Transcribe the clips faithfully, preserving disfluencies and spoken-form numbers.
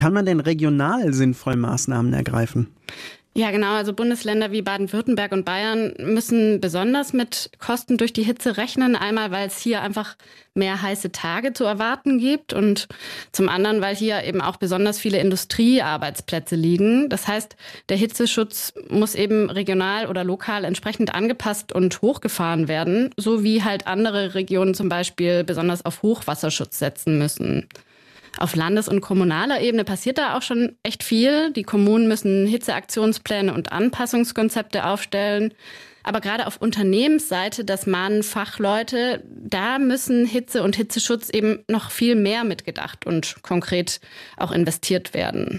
Kann man denn regional sinnvoll Maßnahmen ergreifen? Ja, genau. Also Bundesländer wie Baden-Württemberg und Bayern müssen besonders mit Kosten durch die Hitze rechnen. Einmal, weil es hier einfach mehr heiße Tage zu erwarten gibt und zum anderen, weil hier eben auch besonders viele Industriearbeitsplätze liegen. Das heißt, der Hitzeschutz muss eben regional oder lokal entsprechend angepasst und hochgefahren werden, so wie halt andere Regionen zum Beispiel besonders auf Hochwasserschutz setzen müssen. Auf Landes- und kommunaler Ebene passiert da auch schon echt viel. Die Kommunen müssen Hitzeaktionspläne und Anpassungskonzepte aufstellen. Aber gerade auf Unternehmensseite, das mahnen Fachleute, da müssen Hitze und Hitzeschutz eben noch viel mehr mitgedacht und konkret auch investiert werden.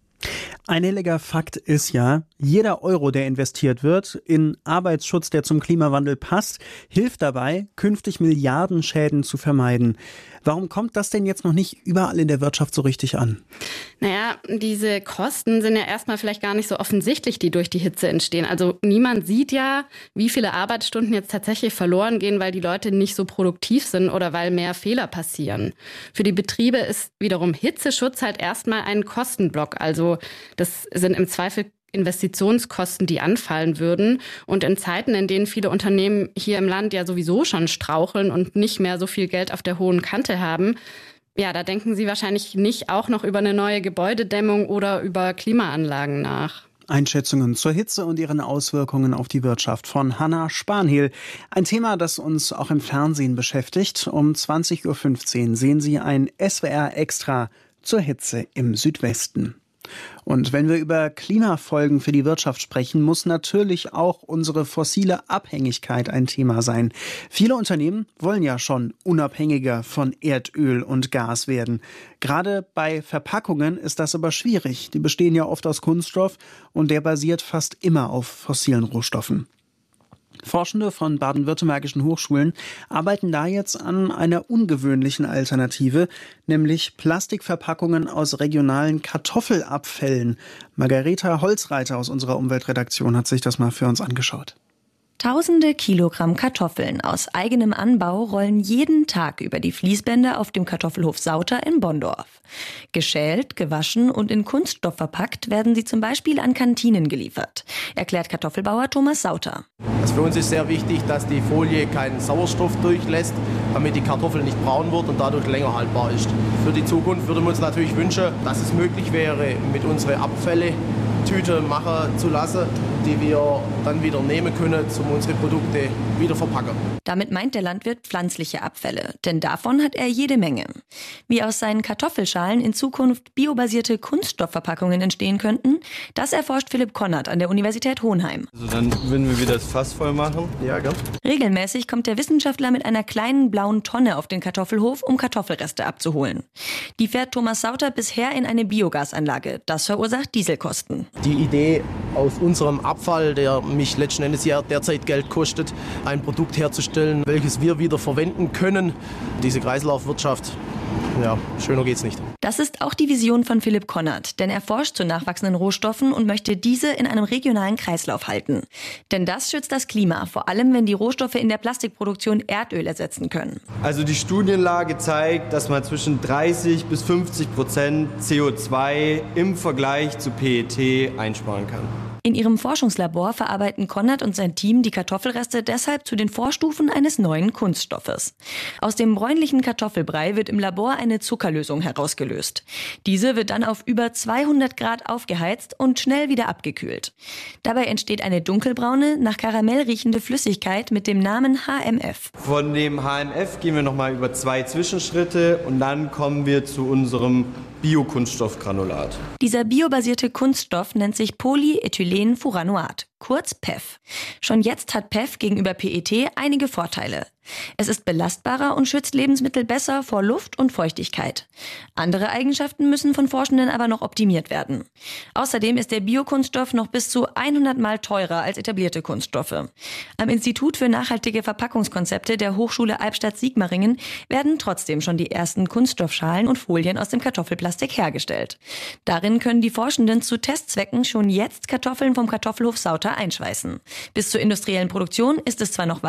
Ein helliger Fakt ist ja, jeder Euro, der investiert wird in Arbeitsschutz, der zum Klimawandel passt, hilft dabei, künftig Milliardenschäden zu vermeiden. Warum kommt das denn jetzt noch nicht überall in der Wirtschaft so richtig an? Naja, diese Kosten sind ja erstmal vielleicht gar nicht so offensichtlich, die durch die Hitze entstehen. Also niemand sieht ja, wie viele Arbeitsstunden jetzt tatsächlich verloren gehen, weil die Leute nicht so produktiv sind oder weil mehr Fehler passieren. Für die Betriebe ist wiederum Hitzeschutz halt erstmal ein Kostenblock. Also das sind im Zweifel Investitionskosten, die anfallen würden. Und in Zeiten, in denen viele Unternehmen hier im Land ja sowieso schon straucheln und nicht mehr so viel Geld auf der hohen Kante haben, ja, da denken Sie wahrscheinlich nicht auch noch über eine neue Gebäudedämmung oder über Klimaanlagen nach. Einschätzungen zur Hitze und ihren Auswirkungen auf die Wirtschaft von Hanna Spanhiel. Ein Thema, das uns auch im Fernsehen beschäftigt. Um zwanzig Uhr fünfzehn sehen Sie ein S W R Extra zur Hitze im Südwesten. Und wenn wir über Klimafolgen für die Wirtschaft sprechen, muss natürlich auch unsere fossile Abhängigkeit ein Thema sein. Viele Unternehmen wollen ja schon unabhängiger von Erdöl und Gas werden. Gerade bei Verpackungen ist das aber schwierig. Die bestehen ja oft aus Kunststoff und der basiert fast immer auf fossilen Rohstoffen. Forschende von baden-württembergischen Hochschulen arbeiten da jetzt an einer ungewöhnlichen Alternative, nämlich Plastikverpackungen aus regionalen Kartoffelabfällen. Margareta Holzreiter aus unserer Umweltredaktion hat sich das mal für uns angeschaut. Tausende Kilogramm Kartoffeln aus eigenem Anbau rollen jeden Tag über die Fließbänder auf dem Kartoffelhof Sauter in Bonndorf. Geschält, gewaschen und in Kunststoff verpackt werden sie zum Beispiel an Kantinen geliefert, erklärt Kartoffelbauer Thomas Sauter. Also für uns ist sehr wichtig, dass die Folie keinen Sauerstoff durchlässt, damit die Kartoffel nicht braun wird und dadurch länger haltbar ist. Für die Zukunft würden wir uns natürlich wünschen, dass es möglich wäre, mit unseren Abfälle Tüte machen zu lassen, die wir dann wieder nehmen können, um unsere Produkte wieder verpacken. Damit meint der Landwirt pflanzliche Abfälle, denn davon hat er jede Menge. Wie aus seinen Kartoffelschalen in Zukunft biobasierte Kunststoffverpackungen entstehen könnten, das erforscht Philipp Konrad an der Universität Hohenheim. Also dann würden wir wieder das Fass voll machen. Ja, gell? Regelmäßig kommt der Wissenschaftler mit einer kleinen blauen Tonne auf den Kartoffelhof, um Kartoffelreste abzuholen. Die fährt Thomas Sauter bisher in eine Biogasanlage. Das verursacht Dieselkosten. Die Idee, aus unserem Abfall, der mich letzten Endes ja derzeit Geld kostet, ein Produkt herzustellen, welches wir wieder verwenden können. Diese Kreislaufwirtschaft, ja, schöner geht's nicht. Das ist auch die Vision von Philipp Konrad, denn er forscht zu nachwachsenden Rohstoffen und möchte diese in einem regionalen Kreislauf halten. Denn das schützt das Klima, vor allem wenn die Rohstoffe in der Plastikproduktion Erdöl ersetzen können. Also die Studienlage zeigt, dass man zwischen dreißig bis fünfzig Prozent C O zwei im Vergleich zu P E T einsparen kann. In ihrem Forschungslabor verarbeiten Konrad und sein Team die Kartoffelreste deshalb zu den Vorstufen eines neuen Kunststoffes. Aus dem bräunlichen Kartoffelbrei wird im Labor eine Zuckerlösung herausgelöst. Diese wird dann auf über zweihundert Grad aufgeheizt und schnell wieder abgekühlt. Dabei entsteht eine dunkelbraune, nach Karamell riechende Flüssigkeit mit dem Namen H M F. Von dem H M F gehen wir nochmal über zwei Zwischenschritte und dann kommen wir zu unserem Biokunststoffgranulat. Dieser biobasierte Kunststoff nennt sich Polyethylenfuranoat, kurz P E F. Schon jetzt hat P E F gegenüber P E T einige Vorteile. Es ist belastbarer und schützt Lebensmittel besser vor Luft und Feuchtigkeit. Andere Eigenschaften müssen von Forschenden aber noch optimiert werden. Außerdem ist der Biokunststoff noch bis zu hundert Mal teurer als etablierte Kunststoffe. Am Institut für nachhaltige Verpackungskonzepte der Hochschule Albstadt-Sigmaringen werden trotzdem schon die ersten Kunststoffschalen und Folien aus dem Kartoffelplastik hergestellt. Darin können die Forschenden zu Testzwecken schon jetzt Kartoffeln vom Kartoffelhof Sauter einschweißen. Bis zur industriellen Produktion ist es zwar noch weit,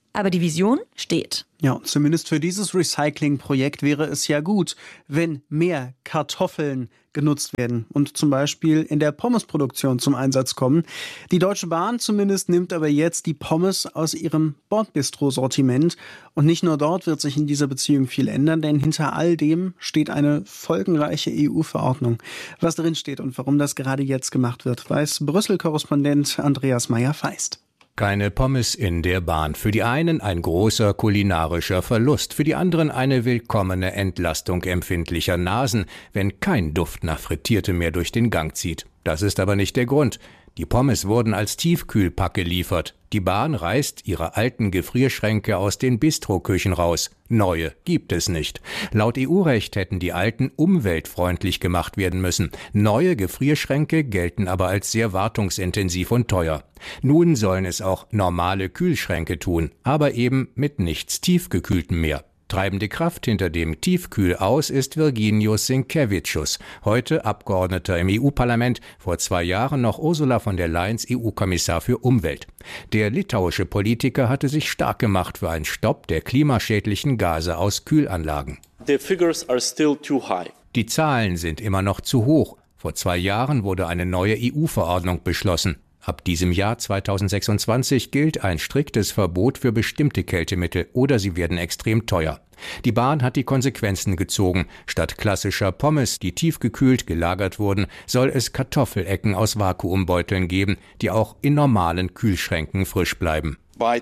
Aber die Vision steht. Ja, und zumindest für dieses Recycling-Projekt wäre es ja gut, wenn mehr Kartoffeln genutzt werden und zum Beispiel in der Pommesproduktion zum Einsatz kommen. Die Deutsche Bahn zumindest nimmt aber jetzt die Pommes aus ihrem Bordbistro-Sortiment. Und nicht nur dort wird sich in dieser Beziehung viel ändern, denn hinter all dem steht eine folgenreiche E U-Verordnung. Was darin steht und warum das gerade jetzt gemacht wird, weiß Brüssel-Korrespondent Andreas Meyer-Feist. Keine Pommes in der Bahn. Für die einen ein großer kulinarischer Verlust, für die anderen eine willkommene Entlastung empfindlicher Nasen, wenn kein Duft nach Frittierte mehr durch den Gang zieht. Das ist aber nicht der Grund. Die Pommes wurden als Tiefkühlpack geliefert. Die Bahn reißt ihre alten Gefrierschränke aus den Bistroküchen raus. Neue gibt es nicht. Laut E U-Recht hätten die alten umweltfreundlich gemacht werden müssen. Neue Gefrierschränke gelten aber als sehr wartungsintensiv und teuer. Nun sollen es auch normale Kühlschränke tun, aber eben mit nichts Tiefgekühltem mehr. Treibende Kraft hinter dem Tiefkühlaus ist Virginijus Sinkevicius, heute Abgeordneter im E U-Parlament, vor zwei Jahren noch Ursula von der Leyens E U-Kommissar für Umwelt. Der litauische Politiker hatte sich stark gemacht für einen Stopp der klimaschädlichen Gase aus Kühlanlagen. The figures are still too high. Die Zahlen sind immer noch zu hoch. Vor zwei Jahren wurde eine neue E U-Verordnung beschlossen. Ab diesem Jahr zweitausendsechsundzwanzig gilt ein striktes Verbot für bestimmte Kältemittel oder sie werden extrem teuer. Die Bahn hat die Konsequenzen gezogen. Statt klassischer Pommes, die tiefgekühlt gelagert wurden, soll es Kartoffelecken aus Vakuumbeuteln geben, die auch in normalen Kühlschränken frisch bleiben.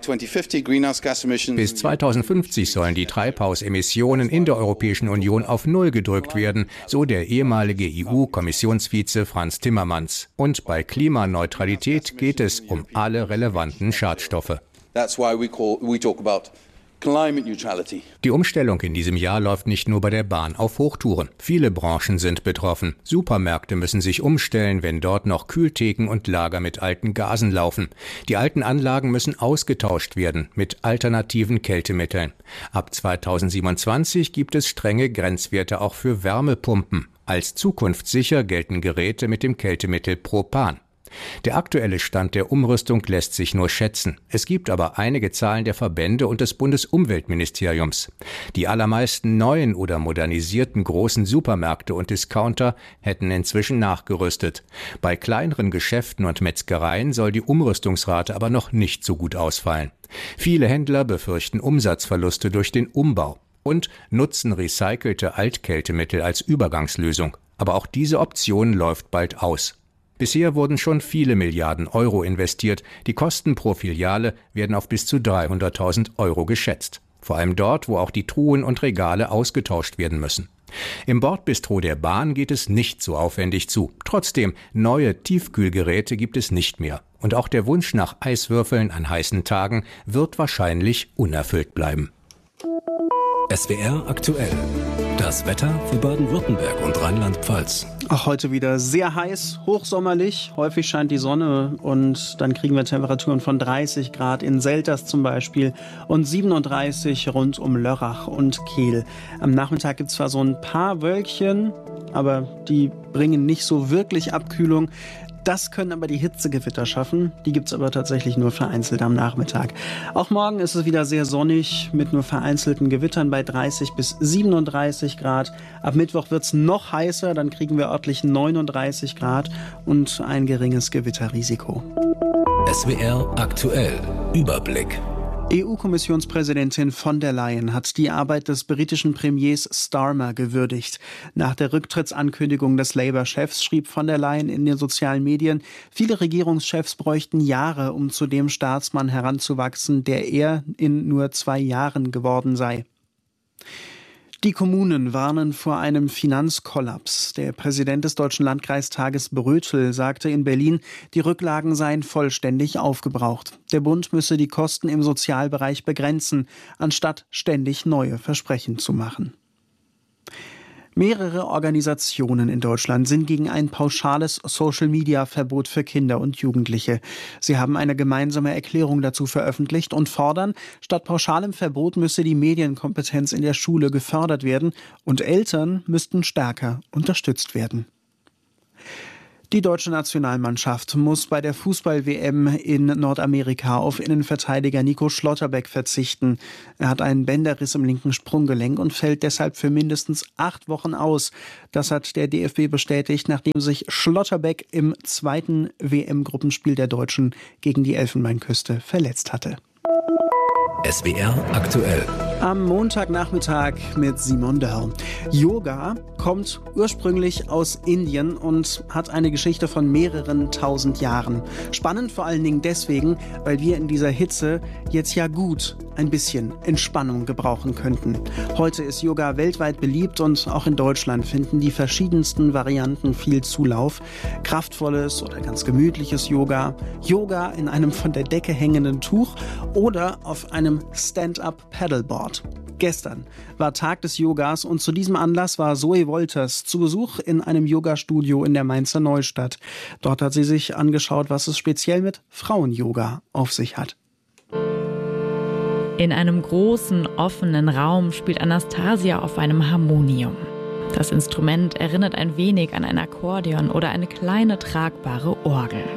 Bis zweitausendfünfzig sollen die Treibhausemissionen in der Europäischen Union auf Null gedrückt werden, so der ehemalige E U-Kommissionsvize Frans Timmermans. Und bei Klimaneutralität geht es um alle relevanten Schadstoffe. That's why we call, we talk about climate neutrality. Die Umstellung in diesem Jahr läuft nicht nur bei der Bahn auf Hochtouren. Viele Branchen sind betroffen. Supermärkte müssen sich umstellen, wenn dort noch Kühltheken und Lager mit alten Gasen laufen. Die alten Anlagen müssen ausgetauscht werden mit alternativen Kältemitteln. Ab zweitausendsiebenundzwanzig gibt es strenge Grenzwerte auch für Wärmepumpen. Als zukunftssicher gelten Geräte mit dem Kältemittel Propan. Der aktuelle Stand der Umrüstung lässt sich nur schätzen. Es gibt aber einige Zahlen der Verbände und des Bundesumweltministeriums. Die allermeisten neuen oder modernisierten großen Supermärkte und Discounter hätten inzwischen nachgerüstet. Bei kleineren Geschäften und Metzgereien soll die Umrüstungsrate aber noch nicht so gut ausfallen. Viele Händler befürchten Umsatzverluste durch den Umbau und nutzen recycelte Altkältemittel als Übergangslösung. Aber auch diese Option läuft bald aus. Bisher wurden schon viele Milliarden Euro investiert. Die Kosten pro Filiale werden auf bis zu dreihunderttausend Euro geschätzt. Vor allem dort, wo auch die Truhen und Regale ausgetauscht werden müssen. Im Bordbistro der Bahn geht es nicht so aufwendig zu. Trotzdem, neue Tiefkühlgeräte gibt es nicht mehr. Und auch der Wunsch nach Eiswürfeln an heißen Tagen wird wahrscheinlich unerfüllt bleiben. S W R aktuell. Das Wetter für Baden-Württemberg und Rheinland-Pfalz. Auch heute wieder sehr heiß, hochsommerlich. Häufig scheint die Sonne und dann kriegen wir Temperaturen von dreißig Grad in Selters zum Beispiel und siebenunddreißig rund um Lörrach und Kehl. Am Nachmittag gibt es zwar so ein paar Wölkchen, aber die bringen nicht so wirklich Abkühlung. Das können aber die Hitzegewitter schaffen. Die gibt es aber tatsächlich nur vereinzelt am Nachmittag. Auch morgen ist es wieder sehr sonnig mit nur vereinzelten Gewittern bei dreißig bis siebenunddreißig Grad. Ab Mittwoch wird es noch heißer, dann kriegen wir örtlich neununddreißig Grad und ein geringes Gewitterrisiko. S W R aktuell. Überblick. E U-Kommissionspräsidentin von der Leyen hat die Arbeit des britischen Premiers Starmer gewürdigt. Nach der Rücktrittsankündigung des Labour-Chefs schrieb von der Leyen in den sozialen Medien, viele Regierungschefs bräuchten Jahre, um zu dem Staatsmann heranzuwachsen, der er in nur zwei Jahren geworden sei. Die Kommunen warnen vor einem Finanzkollaps. Der Präsident des Deutschen Landkreistages Brötel sagte in Berlin, die Rücklagen seien vollständig aufgebraucht. Der Bund müsse die Kosten im Sozialbereich begrenzen, anstatt ständig neue Versprechen zu machen. Mehrere Organisationen in Deutschland sind gegen ein pauschales Social-Media-Verbot für Kinder und Jugendliche. Sie haben eine gemeinsame Erklärung dazu veröffentlicht und fordern, statt pauschalem Verbot müsse die Medienkompetenz in der Schule gefördert werden und Eltern müssten stärker unterstützt werden. Die deutsche Nationalmannschaft muss bei der Fußball-W M in Nordamerika auf Innenverteidiger Nico Schlotterbeck verzichten. Er hat einen Bänderriss im linken Sprunggelenk und fällt deshalb für mindestens acht Wochen aus. Das hat der D F B bestätigt, nachdem sich Schlotterbeck im zweiten W M-Gruppenspiel der Deutschen gegen die Elfenbeinküste verletzt hatte. S W R aktuell. Am Montagnachmittag mit Simon Dörr. Yoga kommt ursprünglich aus Indien und hat eine Geschichte von mehreren tausend Jahren. Spannend vor allen Dingen deswegen, weil wir in dieser Hitze jetzt ja gut ein bisschen Entspannung gebrauchen könnten. Heute ist Yoga weltweit beliebt und auch in Deutschland finden die verschiedensten Varianten viel Zulauf. Kraftvolles oder ganz gemütliches Yoga, Yoga in einem von der Decke hängenden Tuch oder auf einem Stand-up-Paddleboard. Gestern war Tag des Yogas und zu diesem Anlass war Zoe Wolters zu Besuch in einem Yoga-Studio in der Mainzer Neustadt. Dort hat sie sich angeschaut, was es speziell mit Frauen-Yoga auf sich hat. In einem großen, offenen Raum spielt Anastasia auf einem Harmonium. Das Instrument erinnert ein wenig an ein Akkordeon oder eine kleine tragbare Orgel.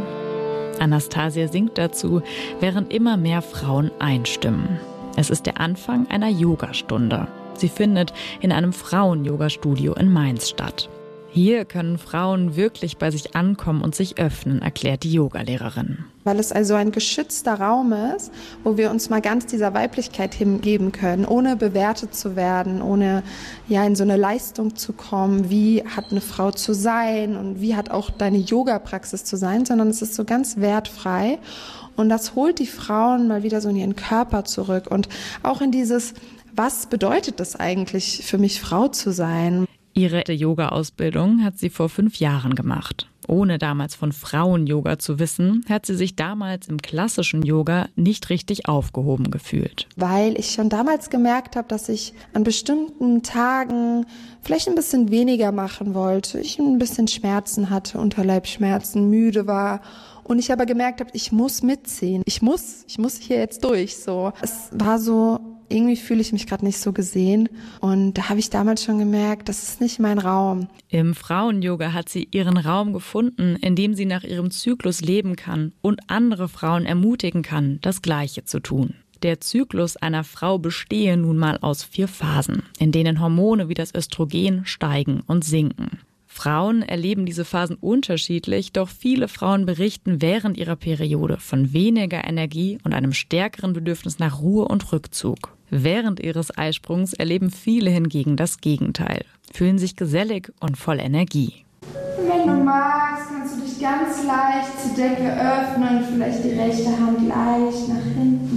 Anastasia singt dazu, während immer mehr Frauen einstimmen. Es ist der Anfang einer Yogastunde. Sie findet in einem Frauen-Yoga-Studio in Mainz statt. Hier können Frauen wirklich bei sich ankommen und sich öffnen, erklärt die Yogalehrerin. Weil es also ein geschützter Raum ist, wo wir uns mal ganz dieser Weiblichkeit hingeben können, ohne bewertet zu werden, ohne ja in so eine Leistung zu kommen, wie hat eine Frau zu sein und wie hat auch deine Yoga-Praxis zu sein, sondern es ist so ganz wertfrei. Und das holt die Frauen mal wieder so in ihren Körper zurück und auch in dieses, was bedeutet das eigentlich für mich, Frau zu sein? Ihre Yoga-Ausbildung hat sie vor fünf Jahren gemacht. Ohne damals von Frauen-Yoga zu wissen, hat sie sich damals im klassischen Yoga nicht richtig aufgehoben gefühlt. Weil ich schon damals gemerkt habe, dass ich an bestimmten Tagen vielleicht ein bisschen weniger machen wollte. Ich ein bisschen Schmerzen hatte, Unterleibsschmerzen, müde war. Und ich aber gemerkt habe, ich muss mitziehen. Ich muss, ich muss hier jetzt durch. So, es war so, irgendwie fühle ich mich gerade nicht so gesehen. Und da habe ich damals schon gemerkt, das ist nicht mein Raum. Im Frauen-Yoga hat sie ihren Raum gefunden, in dem sie nach ihrem Zyklus leben kann und andere Frauen ermutigen kann, das Gleiche zu tun. Der Zyklus einer Frau bestehe nun mal aus vier Phasen, in denen Hormone wie das Östrogen steigen und sinken. Frauen erleben diese Phasen unterschiedlich, doch viele Frauen berichten während ihrer Periode von weniger Energie und einem stärkeren Bedürfnis nach Ruhe und Rückzug. Während ihres Eisprungs erleben viele hingegen das Gegenteil, fühlen sich gesellig und voll Energie. Wenn du magst, kannst du dich ganz leicht zur Decke öffnen, vielleicht die rechte Hand leicht nach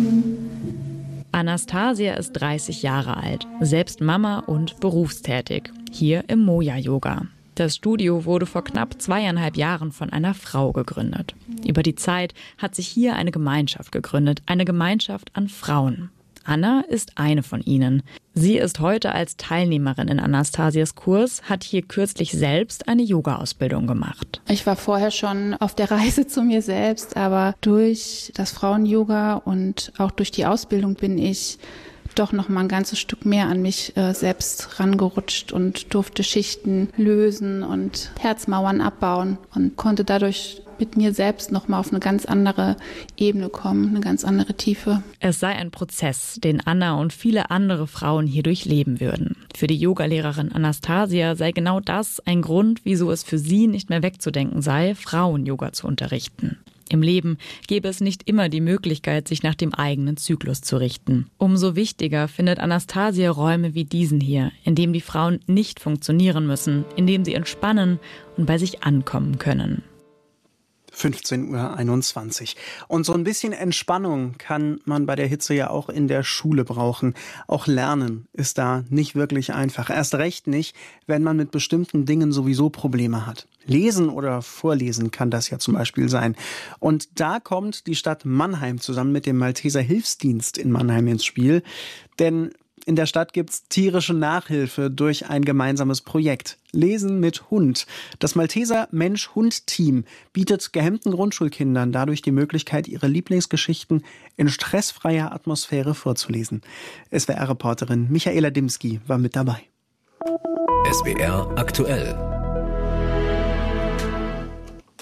hinten. Anastasia ist dreißig Jahre alt, selbst Mama und berufstätig, hier im Moja-Yoga. Das Studio wurde vor knapp zweieinhalb Jahren von einer Frau gegründet. Über die Zeit hat sich hier eine Gemeinschaft gegründet, eine Gemeinschaft an Frauen. Anna ist eine von ihnen. Sie ist heute als Teilnehmerin in Anastasias Kurs, hat hier kürzlich selbst eine Yoga-Ausbildung gemacht. Ich war vorher schon auf der Reise zu mir selbst, aber durch das Frauen-Yoga und auch durch die Ausbildung bin ich doch noch mal ein ganzes Stück mehr an mich äh, selbst rangerutscht und durfte Schichten lösen und Herzmauern abbauen und konnte dadurch mit mir selbst noch mal auf eine ganz andere Ebene kommen, eine ganz andere Tiefe. Es sei ein Prozess, den Anna und viele andere Frauen hier durchleben würden. Für die Yogalehrerin Anastasia sei genau das ein Grund, wieso es für sie nicht mehr wegzudenken sei, Frauen-Yoga zu unterrichten. Im Leben gäbe es nicht immer die Möglichkeit, sich nach dem eigenen Zyklus zu richten. Umso wichtiger findet Anastasia Räume wie diesen hier, in dem die Frauen nicht funktionieren müssen, in dem sie entspannen und bei sich ankommen können. fünfzehn Uhr einundzwanzig. Und so ein bisschen Entspannung kann man bei der Hitze ja auch in der Schule brauchen. Auch Lernen ist da nicht wirklich einfach. Erst recht nicht, wenn man mit bestimmten Dingen sowieso Probleme hat. Lesen oder Vorlesen kann das ja zum Beispiel sein. Und da kommt die Stadt Mannheim zusammen mit dem Malteser Hilfsdienst in Mannheim ins Spiel. Denn in der Stadt gibt's tierische Nachhilfe durch ein gemeinsames Projekt. Lesen mit Hund. Das Malteser Mensch-Hund-Team bietet gehemmten Grundschulkindern dadurch die Möglichkeit, ihre Lieblingsgeschichten in stressfreier Atmosphäre vorzulesen. S W R-Reporterin Michaela Dimski war mit dabei. S W R aktuell.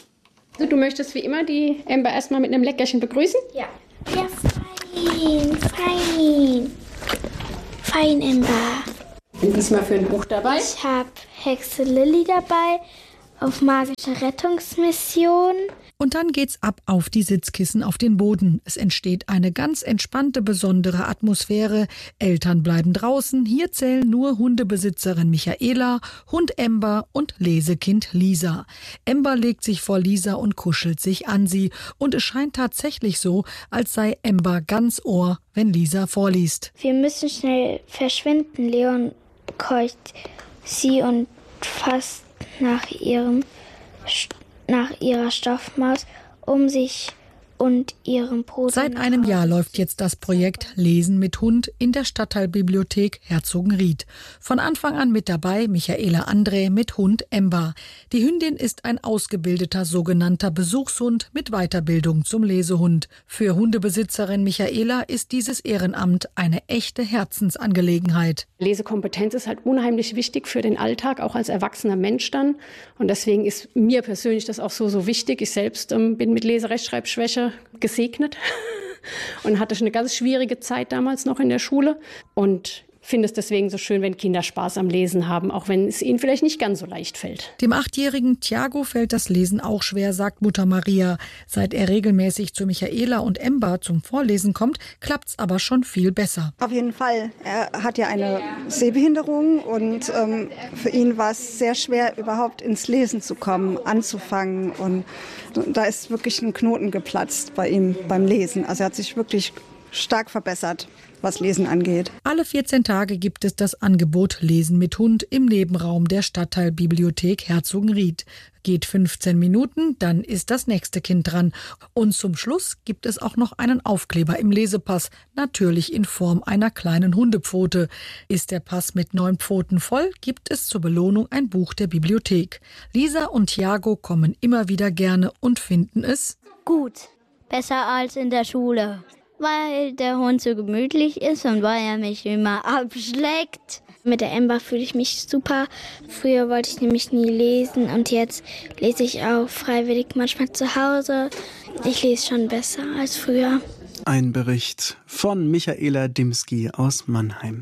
du möchtest wie immer die Ember erstmal mit einem Leckerchen begrüßen? Ja. Ja, fein, fein. Fein, Ember. Und diesmal für ein Buch dabei? Ich habe Hexe Lilly dabei auf magische Rettungsmission. Und dann geht's ab auf die Sitzkissen auf den Boden. Es entsteht eine ganz entspannte, besondere Atmosphäre. Eltern bleiben draußen. Hier zählen nur Hundebesitzerin Michaela, Hund Ember und Lesekind Lisa. Ember legt sich vor Lisa und kuschelt sich an sie. Und es scheint tatsächlich so, als sei Ember ganz Ohr, wenn Lisa vorliest. Wir müssen schnell verschwinden. Leon keucht sie und fasst nach ihrem nach ihrer Stoffmaus um sich und ihrem Bruder. Seit einem Jahr läuft jetzt das Projekt Lesen mit Hund in der Stadtteilbibliothek Herzogenried. Von Anfang an mit dabei Michaela André mit Hund Ember. Die Hündin ist ein ausgebildeter sogenannter Besuchshund mit Weiterbildung zum Lesehund. Für Hundebesitzerin Michaela ist dieses Ehrenamt eine echte Herzensangelegenheit. Lesekompetenz ist halt unheimlich wichtig für den Alltag, auch als erwachsener Mensch dann. Und deswegen ist mir persönlich das auch so, so wichtig. Ich selbst ähm, bin mit Leserechtschreibschwäche gesegnet und hatte eine ganz schwierige Zeit damals noch in der Schule und finde es deswegen so schön, wenn Kinder Spaß am Lesen haben, auch wenn es ihnen vielleicht nicht ganz so leicht fällt. Dem achtjährigen Thiago fällt das Lesen auch schwer, sagt Mutter Maria. Seit er regelmäßig zu Michaela und Ember zum Vorlesen kommt, klappt's aber schon viel besser. Auf jeden Fall. Er hat ja eine Sehbehinderung und ähm, für ihn war es sehr schwer, überhaupt ins Lesen zu kommen, anzufangen. Und da ist wirklich ein Knoten geplatzt bei ihm beim Lesen. Also er hat sich wirklich stark verbessert, was Lesen angeht. Alle vierzehn Tage gibt es das Angebot Lesen mit Hund im Nebenraum der Stadtteilbibliothek Herzogenried. Geht fünfzehn Minuten, dann ist das nächste Kind dran. Und zum Schluss gibt es auch noch einen Aufkleber im Lesepass, natürlich in Form einer kleinen Hundepfote. Ist der Pass mit neun Pfoten voll, gibt es zur Belohnung ein Buch der Bibliothek. Lisa und Thiago kommen immer wieder gerne und finden es gut, besser als in der Schule. Weil der Hund so gemütlich ist und weil er mich immer abschlägt. Mit der Ember fühle ich mich super. Früher wollte ich nämlich nie lesen und jetzt lese ich auch freiwillig manchmal zu Hause. Ich lese schon besser als früher. Ein Bericht von Michaela Dimski aus Mannheim.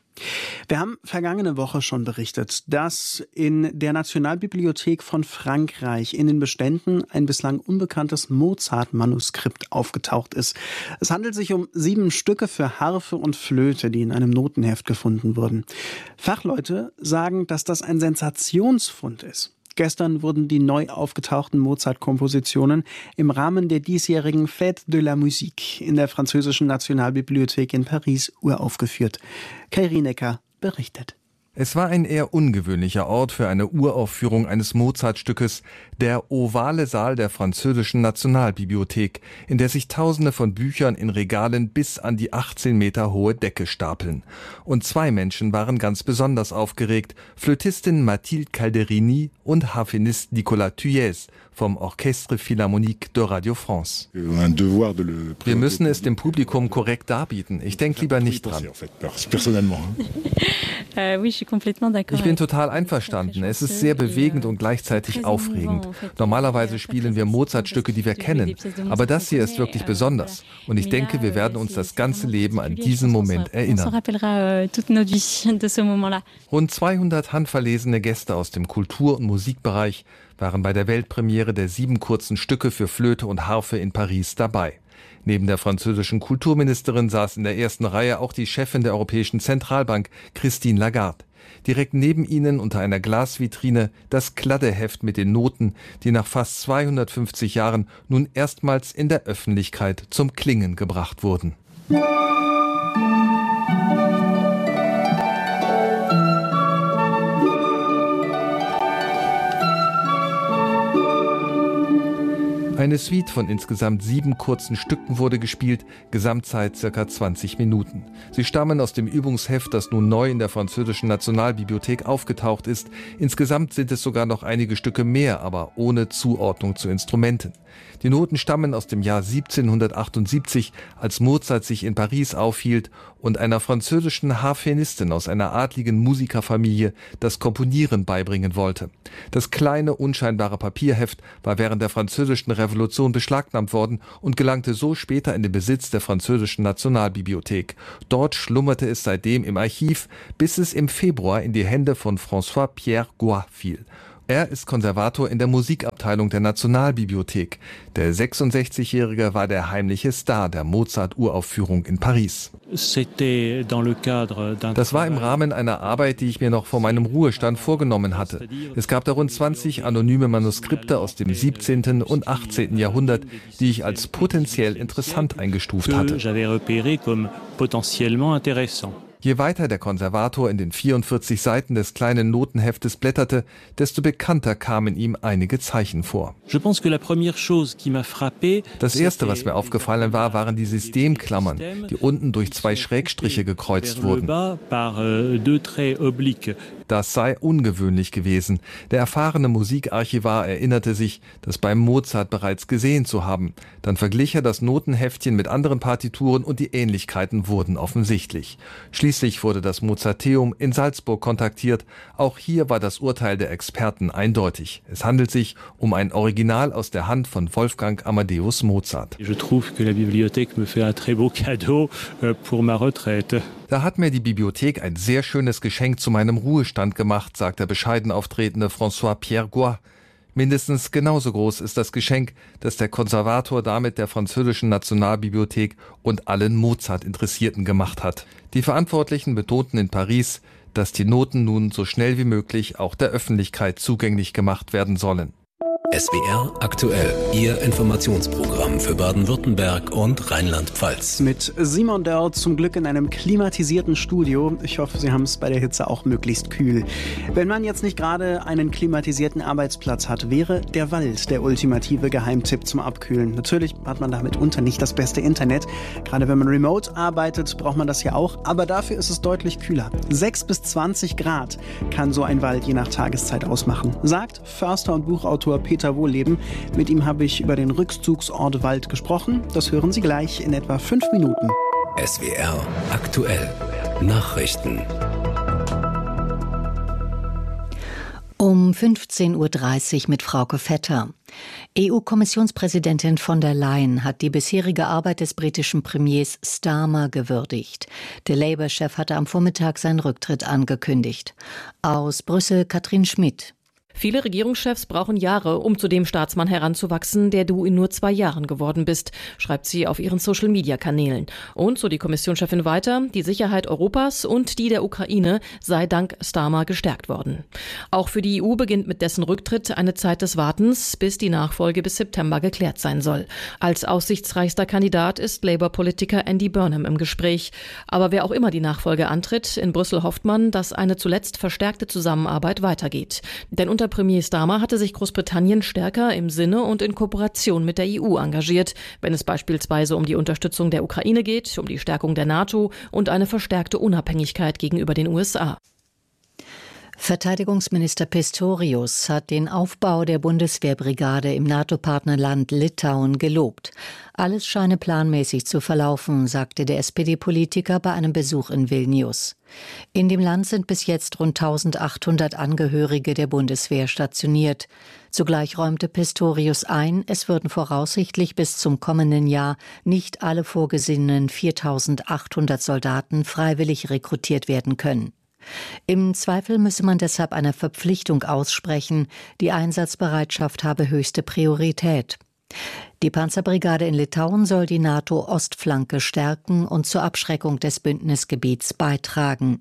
Wir haben vergangene Woche schon berichtet, dass in der Nationalbibliothek von Frankreich in den Beständen ein bislang unbekanntes Mozart-Manuskript aufgetaucht ist. Es handelt sich um sieben Stücke für Harfe und Flöte, die in einem Notenheft gefunden wurden. Fachleute sagen, dass das ein Sensationsfund ist. Gestern wurden die neu aufgetauchten Mozart-Kompositionen im Rahmen der diesjährigen Fête de la Musique in der französischen Nationalbibliothek in Paris uraufgeführt. Kai Rienecker berichtet. Es war ein eher ungewöhnlicher Ort für eine Uraufführung eines Mozart-Stückes, der ovale Saal der französischen Nationalbibliothek, in der sich Tausende von Büchern in Regalen bis an die achtzehn Meter hohe Decke stapeln. Und zwei Menschen waren ganz besonders aufgeregt, Flötistin Mathilde Calderini und Harfenist Nicolas Thuilliez vom Orchestre Philharmonique de Radio France. Wir müssen es dem Publikum korrekt darbieten. Ich denke lieber nicht dran. Ich bin total einverstanden. Es ist sehr bewegend und gleichzeitig aufregend. Normalerweise spielen wir Mozart-Stücke, die wir kennen. Aber das hier ist wirklich besonders. Und ich denke, wir werden uns das ganze Leben an diesen Moment erinnern. Rund zweihundert handverlesene Gäste aus dem Kultur- und Musikbereich waren bei der Weltpremiere der sieben kurzen Stücke für Flöte und Harfe in Paris dabei. Neben der französischen Kulturministerin saß in der ersten Reihe auch die Chefin der Europäischen Zentralbank, Christine Lagarde. Direkt neben ihnen unter einer Glasvitrine das Kladdeheft mit den Noten, die nach fast zweihundertfünfzig Jahren nun erstmals in der Öffentlichkeit zum Klingen gebracht wurden. Eine Suite von insgesamt sieben kurzen Stücken wurde gespielt, Gesamtzeit circa zwanzig Minuten. Sie stammen aus dem Übungsheft, das nun neu in der französischen Nationalbibliothek aufgetaucht ist. Insgesamt sind es sogar noch einige Stücke mehr, aber ohne Zuordnung zu Instrumenten. Die Noten stammen aus dem Jahr siebzehnhundertachtundsiebzig, als Mozart sich in Paris aufhielt und einer französischen Harfenistin aus einer adligen Musikerfamilie das Komponieren beibringen wollte. Das kleine, unscheinbare Papierheft war während der französischen Revolution beschlagnahmt worden und gelangte so später in den Besitz der französischen Nationalbibliothek. Dort schlummerte es seitdem im Archiv, bis es im Februar in die Hände von François-Pierre Goy fiel. Er ist Konservator in der Musikabteilung der Nationalbibliothek. Der sechsundsechzigjährige war der heimliche Star der Mozart-Uraufführung in Paris. Das war im Rahmen einer Arbeit, die ich mir noch vor meinem Ruhestand vorgenommen hatte. Es gab da rund zwanzig anonyme Manuskripte aus dem siebzehnten und achtzehnten Jahrhundert, die ich als potenziell interessant eingestuft hatte. Je weiter der Konservator in den vierundvierzig Seiten des kleinen Notenheftes blätterte, desto bekannter kamen ihm einige Zeichen vor. Das erste, was mir aufgefallen war, waren die Systemklammern, die unten durch zwei Schrägstriche gekreuzt wurden. Das sei ungewöhnlich gewesen. Der erfahrene Musikarchivar erinnerte sich, das beim Mozart bereits gesehen zu haben. Dann verglich er das Notenheftchen mit anderen Partituren und die Ähnlichkeiten wurden offensichtlich. Schließlich wurde das Mozarteum in Salzburg kontaktiert. Auch hier war das Urteil der Experten eindeutig. Es handelt sich um ein Original aus der Hand von Wolfgang Amadeus Mozart. Je trouve que la bibliothèque me fait un très beau cadeau pour ma retraite. Da hat mir die Bibliothek ein sehr schönes Geschenk zu meinem Ruhestand gemacht, sagt der bescheiden auftretende François-Pierre Goy. Mindestens genauso groß ist das Geschenk, das der Konservator damit der französischen Nationalbibliothek und allen Mozart-Interessierten gemacht hat. Die Verantwortlichen betonten in Paris, dass die Noten nun so schnell wie möglich auch der Öffentlichkeit zugänglich gemacht werden sollen. S W R aktuell, Ihr Informationsprogramm für Baden-Württemberg und Rheinland-Pfalz. Mit Simon Dörr zum Glück in einem klimatisierten Studio. Ich hoffe, Sie haben es bei der Hitze auch möglichst kühl. Wenn man jetzt nicht gerade einen klimatisierten Arbeitsplatz hat, wäre der Wald der ultimative Geheimtipp zum Abkühlen. Natürlich hat man damit unter nicht das beste Internet. Gerade wenn man remote arbeitet, braucht man das ja auch. Aber dafür ist es deutlich kühler. sechs bis zwanzig Grad kann so ein Wald je nach Tageszeit ausmachen, sagt Förster und Buchautor Peter Peter Wohlleben. Mit ihm habe ich über den Rückzugsort Wald gesprochen. Das hören Sie gleich in etwa fünf Minuten. S W R aktuell. Nachrichten. Um fünfzehn Uhr dreißig mit Frauke Vetter. E U-Kommissionspräsidentin von der Leyen hat die bisherige Arbeit des britischen Premiers Starmer gewürdigt. Der Labour-Chef hatte am Vormittag seinen Rücktritt angekündigt. Aus Brüssel Katrin Schmidt. Viele Regierungschefs brauchen Jahre, um zu dem Staatsmann heranzuwachsen, der du in nur zwei Jahren geworden bist, schreibt sie auf ihren Social-Media-Kanälen. Und, so die Kommissionschefin weiter, die Sicherheit Europas und die der Ukraine sei dank Starmer gestärkt worden. Auch für die E U beginnt mit dessen Rücktritt eine Zeit des Wartens, bis die Nachfolge bis September geklärt sein soll. Als aussichtsreichster Kandidat ist Labour-Politiker Andy Burnham im Gespräch. Aber wer auch immer die Nachfolge antritt, in Brüssel hofft man, dass eine zuletzt verstärkte Zusammenarbeit weitergeht. Denn unter Premier Starmer hatte sich Großbritannien stärker im Sinne und in Kooperation mit der E U engagiert, wenn es beispielsweise um die Unterstützung der Ukraine geht, um die Stärkung der NATO und eine verstärkte Unabhängigkeit gegenüber den U S A. Verteidigungsminister Pistorius hat den Aufbau der Bundeswehrbrigade im NATO-Partnerland Litauen gelobt. Alles scheine planmäßig zu verlaufen, sagte der S P D-Politiker bei einem Besuch in Vilnius. In dem Land sind bis jetzt rund eintausendachthundert Angehörige der Bundeswehr stationiert. Zugleich räumte Pistorius ein, es würden voraussichtlich bis zum kommenden Jahr nicht alle vorgesehenen viertausendachthundert Soldaten freiwillig rekrutiert werden können. Im Zweifel müsse man deshalb eine Verpflichtung aussprechen, die Einsatzbereitschaft habe höchste Priorität. Die Panzerbrigade in Litauen soll die NATO-Ostflanke stärken und zur Abschreckung des Bündnisgebiets beitragen.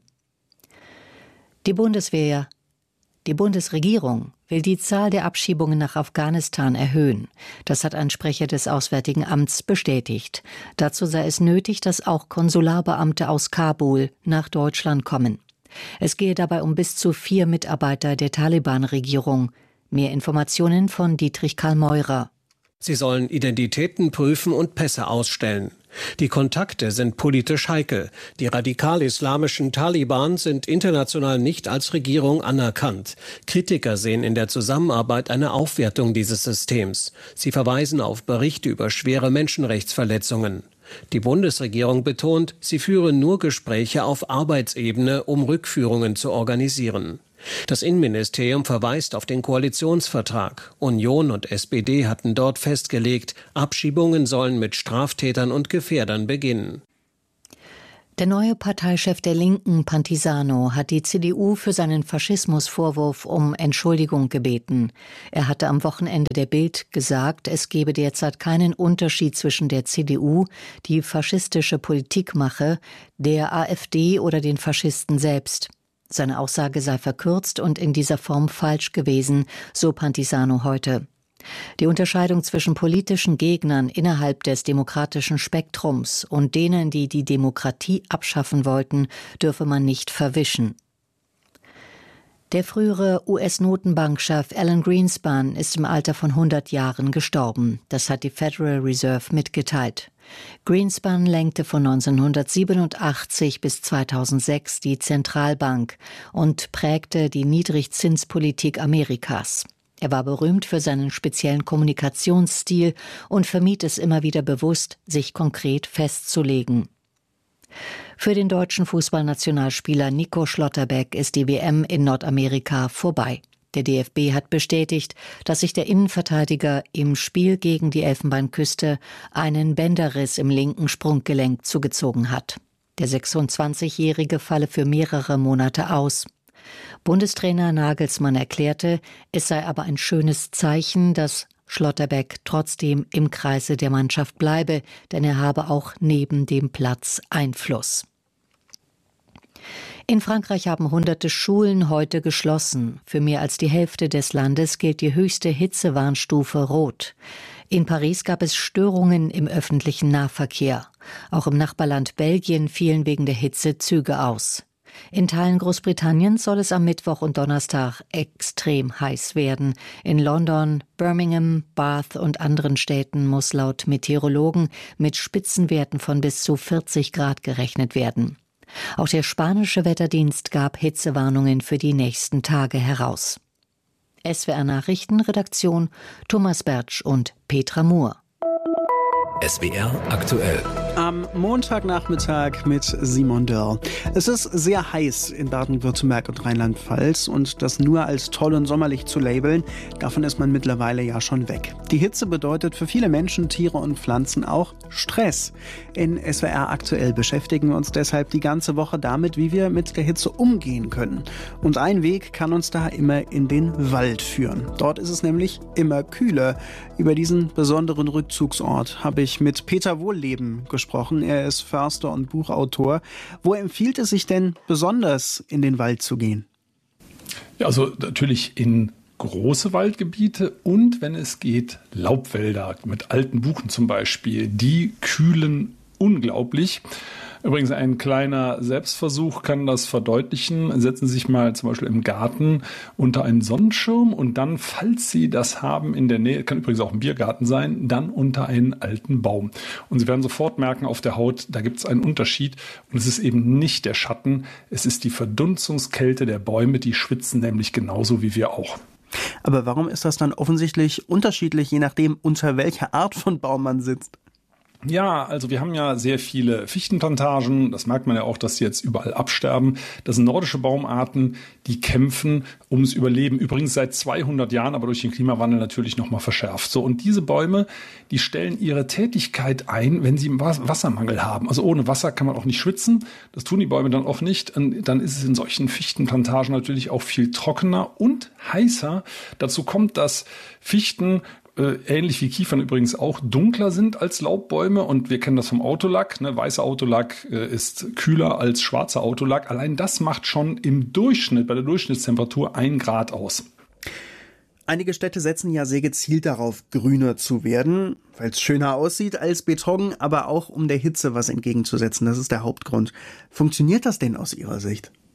Die Bundeswehr, die Bundesregierung will die Zahl der Abschiebungen nach Afghanistan erhöhen. Das hat ein Sprecher des Auswärtigen Amts bestätigt. Dazu sei es nötig, dass auch Konsularbeamte aus Kabul nach Deutschland kommen. Es gehe dabei um bis zu vier Mitarbeiter der Taliban-Regierung. Mehr Informationen von Dietrich Karl Meurer. Sie sollen Identitäten prüfen und Pässe ausstellen. Die Kontakte sind politisch heikel. Die radikal-islamischen Taliban sind international nicht als Regierung anerkannt. Kritiker sehen in der Zusammenarbeit eine Aufwertung dieses Systems. Sie verweisen auf Berichte über schwere Menschenrechtsverletzungen. Die Bundesregierung betont, sie führe nur Gespräche auf Arbeitsebene, um Rückführungen zu organisieren. Das Innenministerium verweist auf den Koalitionsvertrag. Union und S P D hatten dort festgelegt, Abschiebungen sollen mit Straftätern und Gefährdern beginnen. Der neue Parteichef der Linken, Pantisano, hat die C D U für seinen Faschismusvorwurf um Entschuldigung gebeten. Er hatte am Wochenende der Bild gesagt, es gebe derzeit keinen Unterschied zwischen der C D U, die faschistische Politik mache, der AfD oder den Faschisten selbst. Seine Aussage sei verkürzt und in dieser Form falsch gewesen, so Pantisano heute. Die Unterscheidung zwischen politischen Gegnern innerhalb des demokratischen Spektrums und denen, die die Demokratie abschaffen wollten, dürfe man nicht verwischen. Der frühere U S-Notenbankchef Alan Greenspan ist im Alter von hundert Jahren gestorben. Das hat die Federal Reserve mitgeteilt. Greenspan lenkte von neunzehnhundertsiebenundachtzig bis zweitausendsechs die Zentralbank und prägte die Niedrigzinspolitik Amerikas. Er war berühmt für seinen speziellen Kommunikationsstil und vermied es immer wieder bewusst, sich konkret festzulegen. Für den deutschen Fußballnationalspieler Nico Schlotterbeck ist die W M in Nordamerika vorbei. Der D F B hat bestätigt, dass sich der Innenverteidiger im Spiel gegen die Elfenbeinküste einen Bänderriss im linken Sprunggelenk zugezogen hat. Der sechsundzwanzigjährige falle für mehrere Monate aus. Bundestrainer Nagelsmann erklärte, es sei aber ein schönes Zeichen, dass Schlotterbeck trotzdem im Kreise der Mannschaft bleibe, denn er habe auch neben dem Platz Einfluss. In Frankreich haben hunderte Schulen heute geschlossen. Für mehr als die Hälfte des Landes gilt die höchste Hitzewarnstufe Rot. In Paris gab es Störungen im öffentlichen Nahverkehr. Auch im Nachbarland Belgien fielen wegen der Hitze Züge aus. In Teilen Großbritanniens soll es am Mittwoch und Donnerstag extrem heiß werden. In London, Birmingham, Bath und anderen Städten muss laut Meteorologen mit Spitzenwerten von bis zu vierzig Grad gerechnet werden. Auch der spanische Wetterdienst gab Hitzewarnungen für die nächsten Tage heraus. S W R Nachrichtenredaktion Thomas Bertsch und Petra Mohr. S W R aktuell. Am Montagnachmittag mit Simon Dörr. Es ist sehr heiß in Baden-Württemberg und Rheinland-Pfalz und das nur als toll und sommerlich zu labeln, davon ist man mittlerweile ja schon weg. Die Hitze bedeutet für viele Menschen, Tiere und Pflanzen auch Stress. In S W R aktuell beschäftigen wir uns deshalb die ganze Woche damit, wie wir mit der Hitze umgehen können. Und ein Weg kann uns da immer in den Wald führen. Dort ist es nämlich immer kühler. Über diesen besonderen Rückzugsort habe ich mit Peter Wohlleben gesprochen. Er ist Förster und Buchautor. Wo empfiehlt es sich denn besonders, in den Wald zu gehen? Ja, also natürlich in große Waldgebiete und, wenn es geht, Laubwälder mit alten Buchen zum Beispiel. Die kühlen unglaublich. Übrigens ein kleiner Selbstversuch kann das verdeutlichen. Setzen Sie sich mal zum Beispiel im Garten unter einen Sonnenschirm und dann, falls Sie das haben in der Nähe, kann übrigens auch ein Biergarten sein, dann unter einen alten Baum. Und Sie werden sofort merken auf der Haut, da gibt es einen Unterschied. Und es ist eben nicht der Schatten, es ist die Verdunstungskälte der Bäume, die schwitzen nämlich genauso wie wir auch. Aber warum ist das dann offensichtlich unterschiedlich, je nachdem, unter welcher Art von Baum man sitzt? Ja, also wir haben ja sehr viele Fichtenplantagen. Das merkt man ja auch, dass sie jetzt überall absterben. Das sind nordische Baumarten, die kämpfen ums Überleben. Übrigens seit zweihundert Jahren, aber durch den Klimawandel natürlich nochmal verschärft. So, und diese Bäume, die stellen ihre Tätigkeit ein, wenn sie Wassermangel haben. Also ohne Wasser kann man auch nicht schwitzen. Das tun die Bäume dann auch nicht. Und dann ist es in solchen Fichtenplantagen natürlich auch viel trockener und heißer. Dazu kommt, dass Fichten Äh, ähnlich wie Kiefern übrigens auch dunkler sind als Laubbäume und wir kennen das vom Autolack. Ne? Weißer Autolack äh, ist kühler als schwarzer Autolack. Allein das macht schon im Durchschnitt, bei der Durchschnittstemperatur ein Grad aus. Einige Städte setzen ja sehr gezielt darauf, grüner zu werden, weil es schöner aussieht als Beton, aber auch um der Hitze was entgegenzusetzen. Das ist der Hauptgrund. Funktioniert das denn aus Ihrer Sicht?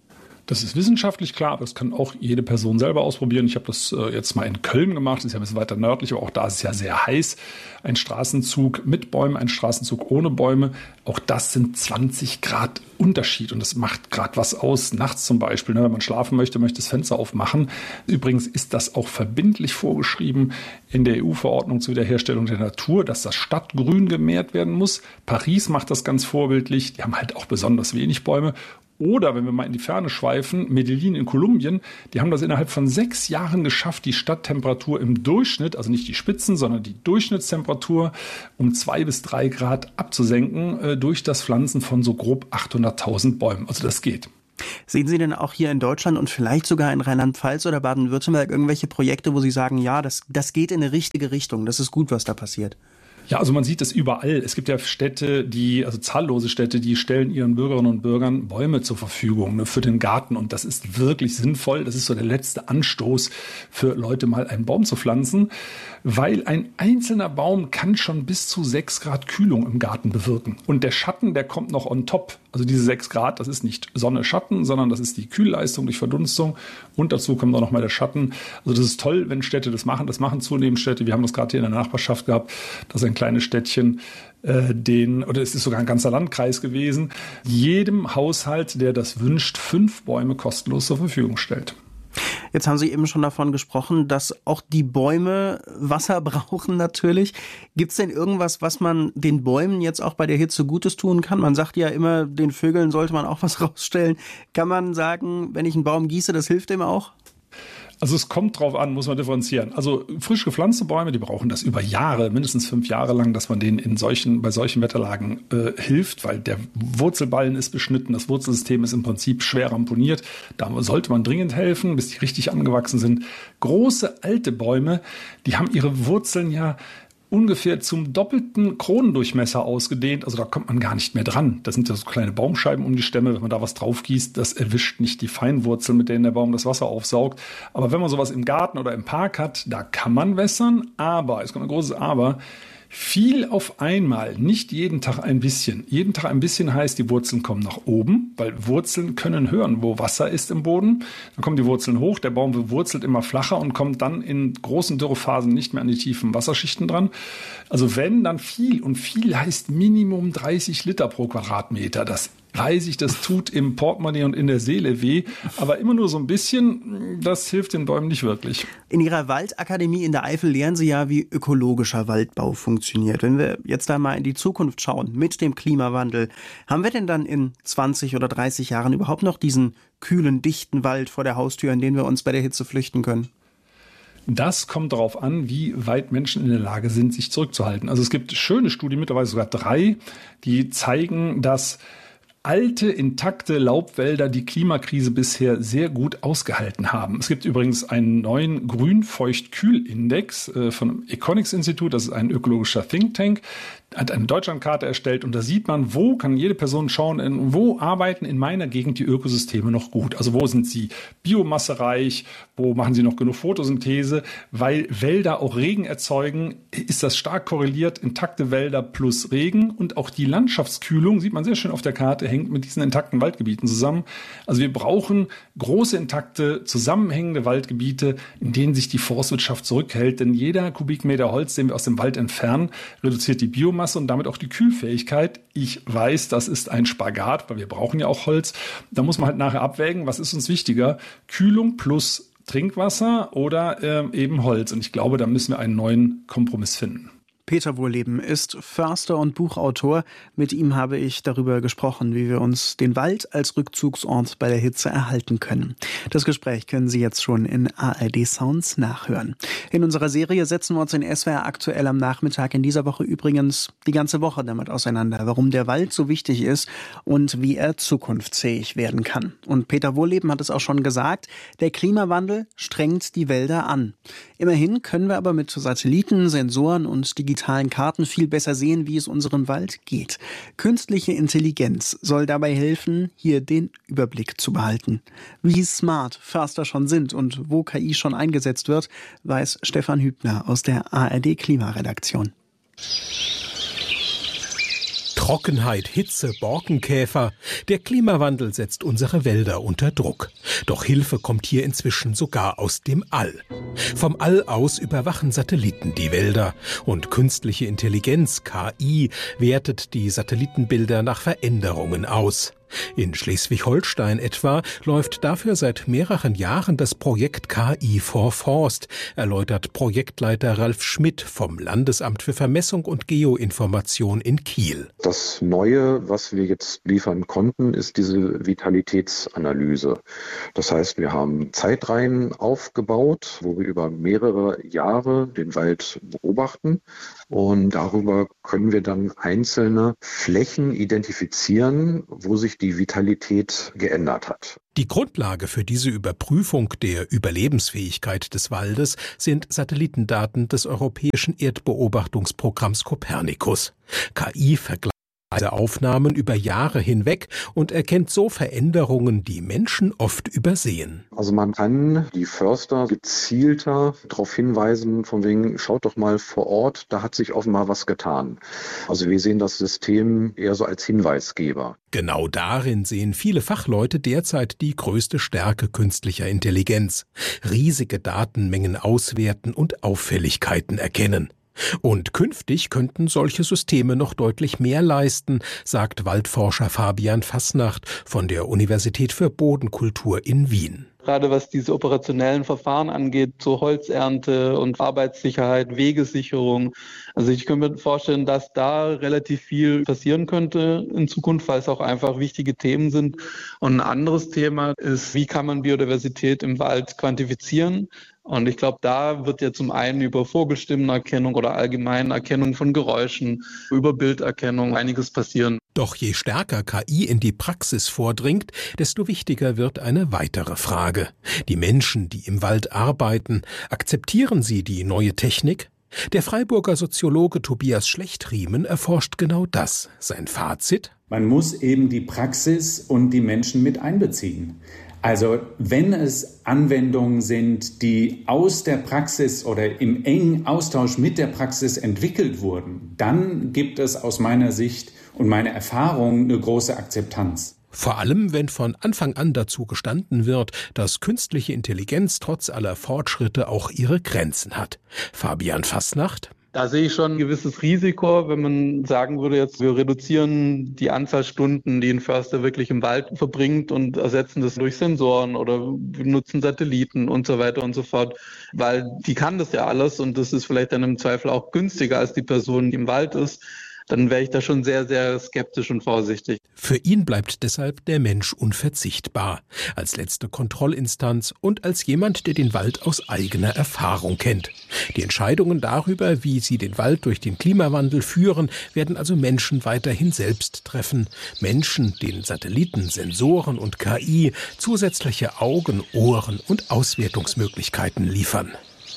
Das ist wissenschaftlich klar, aber das kann auch jede Person selber ausprobieren. Ich habe das äh, jetzt mal in Köln gemacht, das ist ja ein bisschen weiter nördlich, aber auch da ist es ja sehr heiß. Ein Straßenzug mit Bäumen, ein Straßenzug ohne Bäume, auch das sind zwanzig Grad Unterschied und das macht gerade was aus, nachts zum Beispiel, ne, wenn man schlafen möchte, möchte das Fenster aufmachen. Übrigens ist das auch verbindlich vorgeschrieben in der E U-Verordnung zur Wiederherstellung der Natur, dass das Stadtgrün gemehrt werden muss. Paris macht das ganz vorbildlich, die haben halt auch besonders wenig Bäume. Oder, wenn wir mal in die Ferne schweifen, Medellin in Kolumbien, die haben das innerhalb von sechs Jahren geschafft, die Stadttemperatur im Durchschnitt, also nicht die Spitzen, sondern die Durchschnittstemperatur um zwei bis drei Grad abzusenken äh, durch das Pflanzen von so grob achthunderttausend Bäumen. Also das geht. Sehen Sie denn auch hier in Deutschland und vielleicht sogar in Rheinland-Pfalz oder Baden-Württemberg irgendwelche Projekte, wo Sie sagen, ja, das, das geht in eine richtige Richtung, das ist gut, was da passiert? Ja, also man sieht es überall. Es gibt ja Städte, die, also zahllose Städte, die stellen ihren Bürgerinnen und Bürgern Bäume zur Verfügung, ne, für den Garten. Und das ist wirklich sinnvoll. Das ist so der letzte Anstoß für Leute, mal einen Baum zu pflanzen, weil ein einzelner Baum kann schon bis zu sechs Grad Kühlung im Garten bewirken. Und der Schatten, der kommt noch on top. Also diese sechs Grad, das ist nicht Sonne, Schatten, sondern das ist die Kühlleistung durch Verdunstung. Und dazu kommt auch noch mal der Schatten. Also das ist toll, wenn Städte das machen. Das machen zunehmend Städte. Wir haben das gerade hier in der Nachbarschaft gehabt, dass ein kleines Städtchen äh, den, oder es ist sogar ein ganzer Landkreis gewesen, jedem Haushalt, der das wünscht, fünf Bäume kostenlos zur Verfügung stellt. Jetzt haben Sie eben schon davon gesprochen, dass auch die Bäume Wasser brauchen natürlich. Gibt es denn irgendwas, was man den Bäumen jetzt auch bei der Hitze Gutes tun kann? Man sagt ja immer, den Vögeln sollte man auch was rausstellen. Kann man sagen, wenn ich einen Baum gieße, das hilft dem auch? Also es kommt drauf an, muss man differenzieren. Also frisch gepflanzte Bäume, die brauchen das über Jahre, mindestens fünf Jahre lang, dass man denen in solchen, bei solchen Wetterlagen äh, hilft, weil der Wurzelballen ist beschnitten, das Wurzelsystem ist im Prinzip schwer ramponiert. Da sollte man dringend helfen, bis die richtig angewachsen sind. Große alte Bäume, die haben ihre Wurzeln ja ungefähr zum doppelten Kronendurchmesser ausgedehnt. Also da kommt man gar nicht mehr dran. Das sind ja so kleine Baumscheiben um die Stämme. Wenn man da was drauf gießt, das erwischt nicht die Feinwurzeln, mit denen der Baum das Wasser aufsaugt. Aber wenn man sowas im Garten oder im Park hat, da kann man wässern. Aber, es kommt ein großes Aber, viel auf einmal, nicht jeden Tag ein bisschen. Jeden Tag ein bisschen heißt, die Wurzeln kommen nach oben, weil Wurzeln können hören, wo Wasser ist im Boden. Dann kommen die Wurzeln hoch, der Baum bewurzelt immer flacher und kommt dann in großen Dürrephasen nicht mehr an die tiefen Wasserschichten dran. Also wenn, dann viel. Und viel heißt Minimum dreißig Liter pro Quadratmeter. Das weiß ich, das tut im Portemonnaie und in der Seele weh, aber immer nur so ein bisschen, das hilft den Bäumen nicht wirklich. In Ihrer Waldakademie in der Eifel lernen Sie ja, wie ökologischer Waldbau funktioniert. Wenn wir jetzt da mal in die Zukunft schauen mit dem Klimawandel, haben wir denn dann in zwanzig oder dreißig Jahren überhaupt noch diesen kühlen, dichten Wald vor der Haustür, in den wir uns bei der Hitze flüchten können? Das kommt darauf an, wie weit Menschen in der Lage sind, sich zurückzuhalten. Also es gibt schöne Studien, mittlerweile sogar drei, die zeigen, dass alte, intakte Laubwälder die Klimakrise bisher sehr gut ausgehalten haben. Es gibt übrigens einen neuen Grünfeucht-Kühl-Index äh, vom Econics-Institut, das ist ein ökologischer Think Tank, hat eine Deutschlandkarte erstellt und da sieht man, wo kann jede Person schauen, in, wo arbeiten in meiner Gegend die Ökosysteme noch gut. Also wo sind sie biomassereich, wo machen sie noch genug Photosynthese, weil Wälder auch Regen erzeugen, ist das stark korreliert, intakte Wälder plus Regen und auch die Landschaftskühlung, sieht man sehr schön auf der Karte, hängt mit diesen intakten Waldgebieten zusammen. Also wir brauchen große, intakte, zusammenhängende Waldgebiete, in denen sich die Forstwirtschaft zurückhält, denn jeder Kubikmeter Holz, den wir aus dem Wald entfernen, reduziert die Biomasse und damit auch die Kühlfähigkeit. Ich weiß, das ist ein Spagat, weil wir brauchen ja auch Holz. Da muss man halt nachher abwägen, was ist uns wichtiger? Kühlung plus Trinkwasser oder äh, eben Holz. Und ich glaube, da müssen wir einen neuen Kompromiss finden. Peter Wohlleben ist Förster und Buchautor. Mit ihm habe ich darüber gesprochen, wie wir uns den Wald als Rückzugsort bei der Hitze erhalten können. Das Gespräch können Sie jetzt schon in A R D Sounds nachhören. In unserer Serie setzen wir uns in S W R aktuell am Nachmittag in dieser Woche übrigens die ganze Woche damit auseinander, warum der Wald so wichtig ist und wie er zukunftsfähig werden kann. Und Peter Wohlleben hat es auch schon gesagt, der Klimawandel strengt die Wälder an. Immerhin können wir aber mit Satelliten, Sensoren und digitalen Karten viel besser sehen, wie es unserem Wald geht. Künstliche Intelligenz soll dabei helfen, hier den Überblick zu behalten. Wie smart Förster schon sind und wo K I schon eingesetzt wird, weiß Stefan Hübner aus der A R D Klimaredaktion. Trockenheit, Hitze, Borkenkäfer. Der Klimawandel setzt unsere Wälder unter Druck. Doch Hilfe kommt hier inzwischen sogar aus dem All. Vom All aus überwachen Satelliten die Wälder. Und künstliche Intelligenz, K I, wertet die Satellitenbilder nach Veränderungen aus. In Schleswig-Holstein etwa läuft dafür seit mehreren Jahren das Projekt K I for Forst, erläutert Projektleiter Ralf Schmidt vom Landesamt für Vermessung und Geoinformation in Kiel. Das Neue, was wir jetzt liefern konnten, ist diese Vitalitätsanalyse. Das heißt, wir haben Zeitreihen aufgebaut, wo wir über mehrere Jahre den Wald beobachten. Und darüber können wir dann einzelne Flächen identifizieren, wo sich die Vitalität geändert hat. Die Grundlage für diese Überprüfung der Überlebensfähigkeit des Waldes sind Satellitendaten des Europäischen Erdbeobachtungsprogramms Copernicus. K I vergleicht diese Aufnahmen über Jahre hinweg und erkennt so Veränderungen, die Menschen oft übersehen. Also man kann die Förster gezielter darauf hinweisen, von wegen, schaut doch mal vor Ort, da hat sich offenbar was getan. Also wir sehen das System eher so als Hinweisgeber. Genau darin sehen viele Fachleute derzeit die größte Stärke künstlicher Intelligenz. Riesige Datenmengen auswerten und Auffälligkeiten erkennen. Und künftig könnten solche Systeme noch deutlich mehr leisten, sagt Waldforscher Fabian Fasnacht von der Universität für Bodenkultur in Wien. Gerade was diese operationellen Verfahren angeht, so Holzernte und Arbeitssicherheit, Wegesicherung. Also ich könnte mir vorstellen, dass da relativ viel passieren könnte in Zukunft, weil es auch einfach wichtige Themen sind. Und ein anderes Thema ist, wie kann man Biodiversität im Wald quantifizieren? Und ich glaube, da wird ja zum einen über Vogelstimmenerkennung oder allgemeine Erkennung von Geräuschen, über Bilderkennung einiges passieren. Doch je stärker K I in die Praxis vordringt, desto wichtiger wird eine weitere Frage. Die Menschen, die im Wald arbeiten, akzeptieren sie die neue Technik? Der Freiburger Soziologe Tobias Schlechtriemen erforscht genau das. Sein Fazit? Man muss eben die Praxis und die Menschen mit einbeziehen. Also wenn es Anwendungen sind, die aus der Praxis oder im engen Austausch mit der Praxis entwickelt wurden, dann gibt es aus meiner Sicht und meiner Erfahrung eine große Akzeptanz. Vor allem, wenn von Anfang an dazu gestanden wird, dass künstliche Intelligenz trotz aller Fortschritte auch ihre Grenzen hat. Fabian Fasnacht. Da sehe ich schon ein gewisses Risiko, wenn man sagen würde, jetzt wir reduzieren die Anzahl Stunden, die ein Förster wirklich im Wald verbringt und ersetzen das durch Sensoren oder nutzen Satelliten und so weiter und so fort, weil die kann das ja alles und das ist vielleicht dann im Zweifel auch günstiger als die Person, die im Wald ist. Dann wäre ich da schon sehr, sehr skeptisch und vorsichtig. Für ihn bleibt deshalb der Mensch unverzichtbar. Als letzte Kontrollinstanz und als jemand, der den Wald aus eigener Erfahrung kennt. Die Entscheidungen darüber, wie sie den Wald durch den Klimawandel führen, werden also Menschen weiterhin selbst treffen. Menschen, denen Satelliten, Sensoren und K I zusätzliche Augen, Ohren und Auswertungsmöglichkeiten liefern.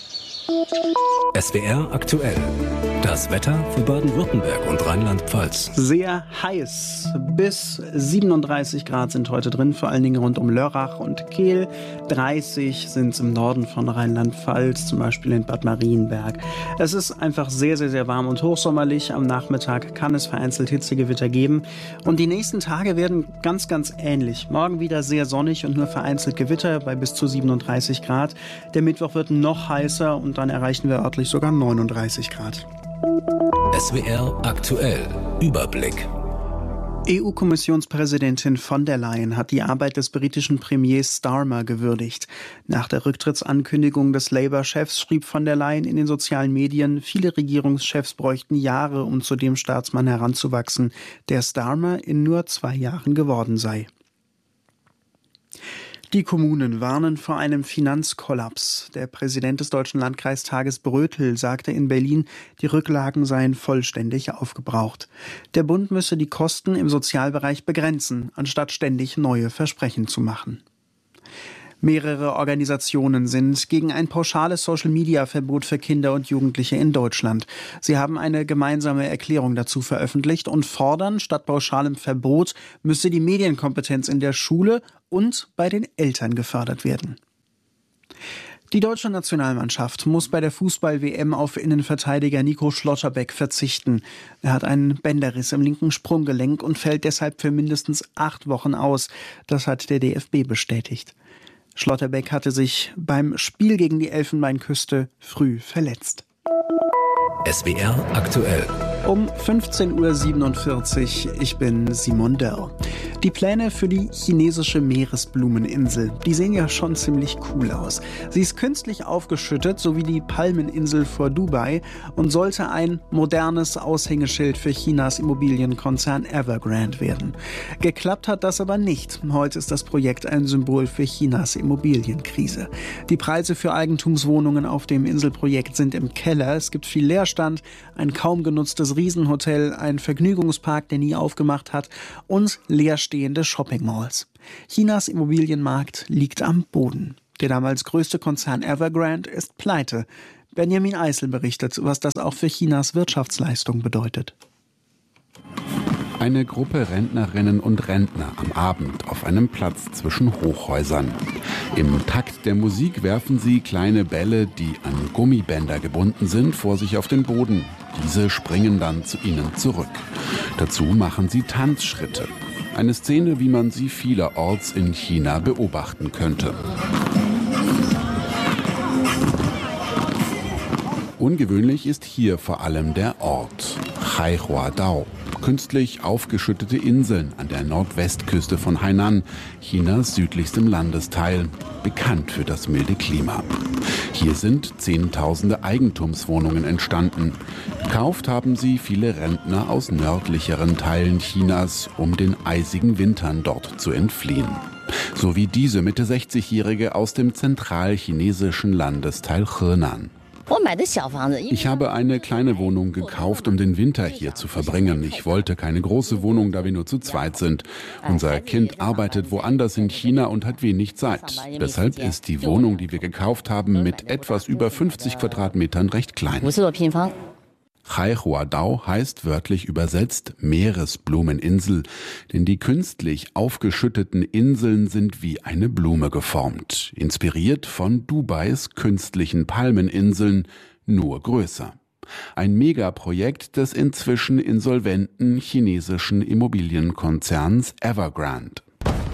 S W R aktuell. Das Wetter für Baden-Württemberg und Rheinland-Pfalz. Sehr heiß. Bis siebenunddreißig Grad sind heute drin, vor allen Dingen rund um Lörrach und Kehl. dreißig sind es im Norden von Rheinland-Pfalz, zum Beispiel in Bad Marienberg. Es ist einfach sehr, sehr, sehr warm und hochsommerlich. Am Nachmittag kann es vereinzelt Hitzegewitter geben. Und die nächsten Tage werden ganz, ganz ähnlich. Morgen wieder sehr sonnig und nur vereinzelt Gewitter bei bis zu siebenunddreißig Grad. Der Mittwoch wird noch heißer und dann erreichen wir örtlich sogar neununddreißig Grad. S W R aktuell. Überblick. E U-Kommissionspräsidentin von der Leyen hat die Arbeit des britischen Premiers Starmer gewürdigt. Nach der Rücktrittsankündigung des Labour-Chefs schrieb von der Leyen in den sozialen Medien, viele Regierungschefs bräuchten Jahre, um zu dem Staatsmann heranzuwachsen, der Starmer in nur zwei Jahren geworden sei. Die Kommunen warnen vor einem Finanzkollaps. Der Präsident des Deutschen Landkreistages Brötel sagte in Berlin, die Rücklagen seien vollständig aufgebraucht. Der Bund müsse die Kosten im Sozialbereich begrenzen, anstatt ständig neue Versprechen zu machen. Mehrere Organisationen sind gegen ein pauschales Social-Media-Verbot für Kinder und Jugendliche in Deutschland. Sie haben eine gemeinsame Erklärung dazu veröffentlicht und fordern, statt pauschalem Verbot müsse die Medienkompetenz in der Schule und bei den Eltern gefördert werden. Die deutsche Nationalmannschaft muss bei der Fußball-W M auf Innenverteidiger Nico Schlotterbeck verzichten. Er hat einen Bänderriss im linken Sprunggelenk und fällt deshalb für mindestens acht Wochen aus. Das hat der D F B bestätigt. Schlotterbeck hatte sich beim Spiel gegen die Elfenbeinküste früh verletzt. S W R aktuell. Um fünfzehn Uhr siebenundvierzig, ich bin Simon Dörr. Die Pläne für die chinesische Meeresblumeninsel, die sehen ja schon ziemlich cool aus. Sie ist künstlich aufgeschüttet, so wie die Palmeninsel vor Dubai, und sollte ein modernes Aushängeschild für Chinas Immobilienkonzern Evergrande werden. Geklappt hat das aber nicht. Heute ist das Projekt ein Symbol für Chinas Immobilienkrise. Die Preise für Eigentumswohnungen auf dem Inselprojekt sind im Keller. Es gibt viel Leerstand, ein kaum genutztes Riesenhotel, ein Vergnügungspark, der nie aufgemacht hat, und leerstehende Shoppingmalls. Chinas Immobilienmarkt liegt am Boden. Der damals größte Konzern Evergrande ist pleite. Benjamin Eisel berichtet, was das auch für Chinas Wirtschaftsleistung bedeutet. Eine Gruppe Rentnerinnen und Rentner am Abend auf einem Platz zwischen Hochhäusern. Im Takt der Musik werfen sie kleine Bälle, die an Gummibänder gebunden sind, vor sich auf den Boden. Diese springen dann zu ihnen zurück. Dazu machen sie Tanzschritte. Eine Szene, wie man sie vielerorts in China beobachten könnte. Ungewöhnlich ist hier vor allem der Ort Haihuadao. Künstlich aufgeschüttete Inseln an der Nordwestküste von Hainan, Chinas südlichstem Landesteil, bekannt für das milde Klima. Hier sind Zehntausende Eigentumswohnungen entstanden. Gekauft haben sie viele Rentner aus nördlicheren Teilen Chinas, um den eisigen Wintern dort zu entfliehen. So wie diese Mitte sechzigjährige aus dem zentralchinesischen Landesteil Henan. Ich habe eine kleine Wohnung gekauft, um den Winter hier zu verbringen. Ich wollte keine große Wohnung, da wir nur zu zweit sind. Unser Kind arbeitet woanders in China und hat wenig Zeit. Deshalb ist die Wohnung, die wir gekauft haben, mit etwas über fünfzig Quadratmetern recht klein. Haihuadao heißt wörtlich übersetzt Meeresblumeninsel, denn die künstlich aufgeschütteten Inseln sind wie eine Blume geformt, inspiriert von Dubais künstlichen Palmeninseln, nur größer. Ein Megaprojekt des inzwischen insolventen chinesischen Immobilienkonzerns Evergrande.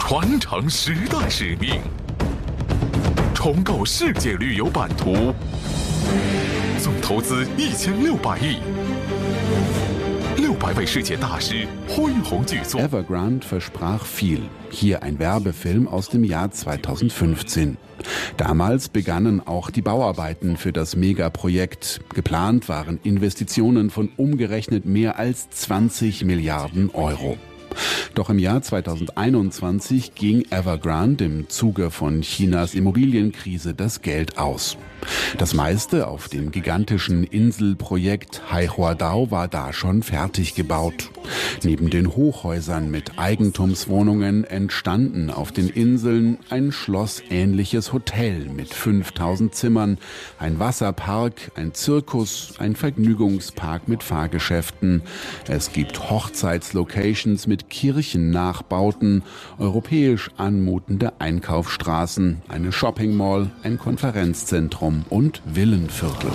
Evergrande versprach viel. Hier ein Werbefilm aus dem Jahr zweitausendfünfzehn. Damals begannen auch die Bauarbeiten für das Megaprojekt. Geplant waren Investitionen von umgerechnet mehr als zwanzig Milliarden Euro. Doch im Jahr zweitausendeinundzwanzig ging Evergrande im Zuge von Chinas Immobilienkrise das Geld aus. Das meiste auf dem gigantischen Inselprojekt Haihuadao war da schon fertig gebaut. Neben den Hochhäusern mit Eigentumswohnungen entstanden auf den Inseln ein schlossähnliches Hotel mit fünftausend Zimmern, ein Wasserpark, ein Zirkus, ein Vergnügungspark mit Fahrgeschäften. Es gibt Hochzeitslocations mit Kirchennachbauten, europäisch anmutende Einkaufsstraßen, eine Shoppingmall, ein Konferenzzentrum und Villenviertel.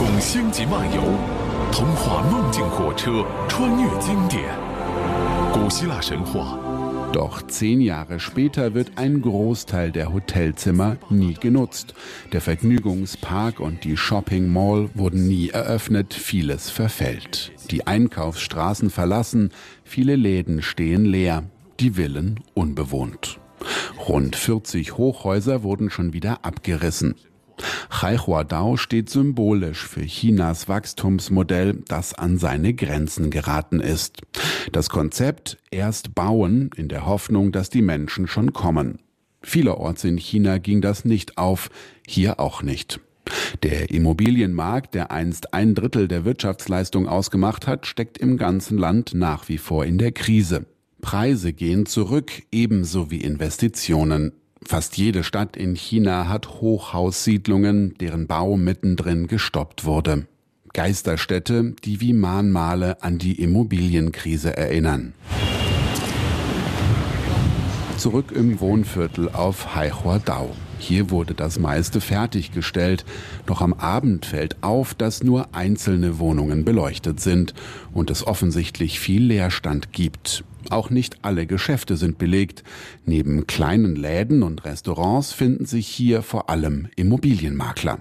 Doch zehn Jahre später wird ein Großteil der Hotelzimmer nie genutzt. Der Vergnügungspark und die Shopping Mall wurden nie eröffnet, vieles verfällt. Die Einkaufsstraßen verlassen, viele Läden stehen leer, die Villen unbewohnt. Rund vierzig Hochhäuser wurden schon wieder abgerissen. Haihuadao steht symbolisch für Chinas Wachstumsmodell, das an seine Grenzen geraten ist. Das Konzept erst bauen, in der Hoffnung, dass die Menschen schon kommen. Vielerorts in China ging das nicht auf, hier auch nicht. Der Immobilienmarkt, der einst ein Drittel der Wirtschaftsleistung ausgemacht hat, steckt im ganzen Land nach wie vor in der Krise. Preise gehen zurück, ebenso wie Investitionen. Fast jede Stadt in China hat Hochhaussiedlungen, deren Bau mittendrin gestoppt wurde. Geisterstädte, die wie Mahnmale an die Immobilienkrise erinnern. Zurück im Wohnviertel auf Haihuadao. Hier wurde das meiste fertiggestellt. Doch am Abend fällt auf, dass nur einzelne Wohnungen beleuchtet sind und es offensichtlich viel Leerstand gibt. Auch nicht alle Geschäfte sind belegt. Neben kleinen Läden und Restaurants finden sich hier vor allem Immobilienmakler.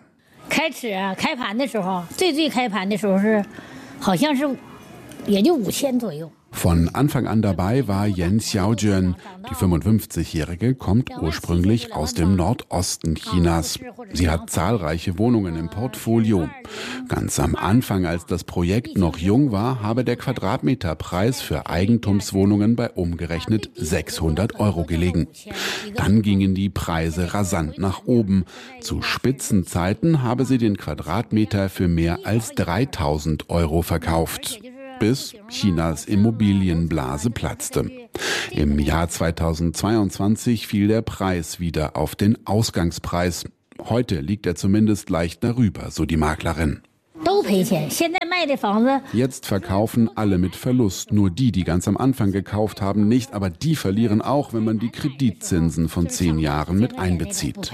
Von Anfang an dabei war Yen Xiaojun. Die fünfundfünfzigjährige kommt ursprünglich aus dem Nordosten Chinas. Sie hat zahlreiche Wohnungen im Portfolio. Ganz am Anfang, als das Projekt noch jung war, habe der Quadratmeterpreis für Eigentumswohnungen bei umgerechnet sechshundert Euro gelegen. Dann gingen die Preise rasant nach oben. Zu Spitzenzeiten habe sie den Quadratmeter für mehr als dreitausend Euro verkauft. Bis Chinas Immobilienblase platzte. Im Jahr zweitausendzweiundzwanzig fiel der Preis wieder auf den Ausgangspreis. Heute liegt er zumindest leicht darüber, so die Maklerin. Jetzt verkaufen alle mit Verlust. Nur die, die ganz am Anfang gekauft haben, nicht. Aber die verlieren auch, wenn man die Kreditzinsen von zehn Jahren mit einbezieht.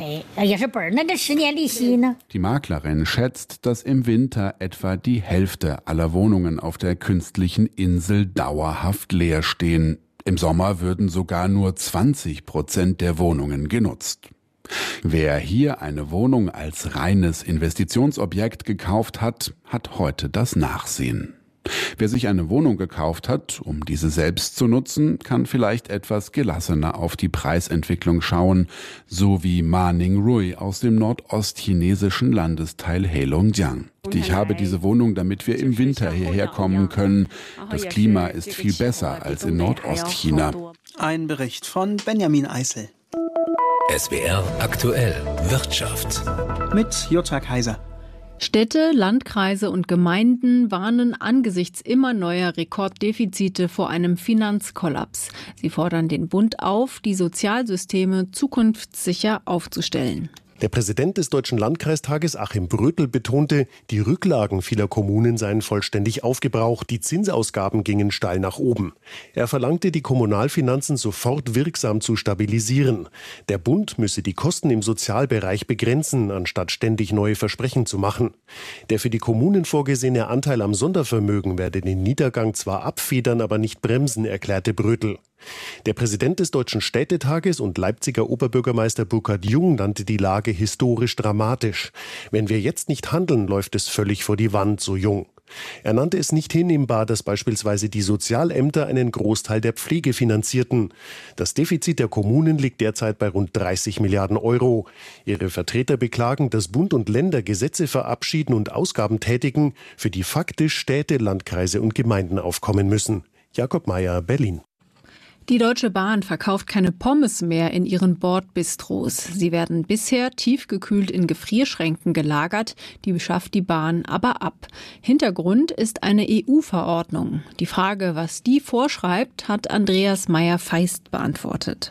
Die Maklerin schätzt, dass im Winter etwa die Hälfte aller Wohnungen auf der künstlichen Insel dauerhaft leer stehen. Im Sommer würden sogar nur zwanzig Prozent der Wohnungen genutzt. Wer hier eine Wohnung als reines Investitionsobjekt gekauft hat, hat heute das Nachsehen. Wer sich eine Wohnung gekauft hat, um diese selbst zu nutzen, kann vielleicht etwas gelassener auf die Preisentwicklung schauen, so wie Ma Ning-rui aus dem nordostchinesischen Landesteil Heilongjiang. Ich habe diese Wohnung, damit wir im Winter hierher kommen können. Das Klima ist viel besser als in Nordostchina. Ein Bericht von Benjamin Eisel. S W R aktuell Wirtschaft. Mit Jutta Kaiser. Städte, Landkreise und Gemeinden warnen angesichts immer neuer Rekorddefizite vor einem Finanzkollaps. Sie fordern den Bund auf, die Sozialsysteme zukunftssicher aufzustellen. Der Präsident des Deutschen Landkreistages, Achim Brötel, betonte, die Rücklagen vieler Kommunen seien vollständig aufgebraucht, die Zinsausgaben gingen steil nach oben. Er verlangte, die Kommunalfinanzen sofort wirksam zu stabilisieren. Der Bund müsse die Kosten im Sozialbereich begrenzen, anstatt ständig neue Versprechen zu machen. Der für die Kommunen vorgesehene Anteil am Sondervermögen werde den Niedergang zwar abfedern, aber nicht bremsen, erklärte Brötel. Der Präsident des Deutschen Städtetages und Leipziger Oberbürgermeister Burkhard Jung nannte die Lage historisch dramatisch. Wenn wir jetzt nicht handeln, läuft es völlig vor die Wand, so Jung. Er nannte es nicht hinnehmbar, dass beispielsweise die Sozialämter einen Großteil der Pflege finanzierten. Das Defizit der Kommunen liegt derzeit bei rund dreißig Milliarden Euro. Ihre Vertreter beklagen, dass Bund und Länder Gesetze verabschieden und Ausgaben tätigen, für die faktisch Städte, Landkreise und Gemeinden aufkommen müssen. Jakob Mayer, Berlin. Die Deutsche Bahn verkauft keine Pommes mehr in ihren Bordbistros. Sie werden bisher tiefgekühlt in Gefrierschränken gelagert, die schafft die Bahn aber ab. Hintergrund ist eine E U-Verordnung. Die Frage, was die vorschreibt, hat Andreas Meyer-Feist beantwortet.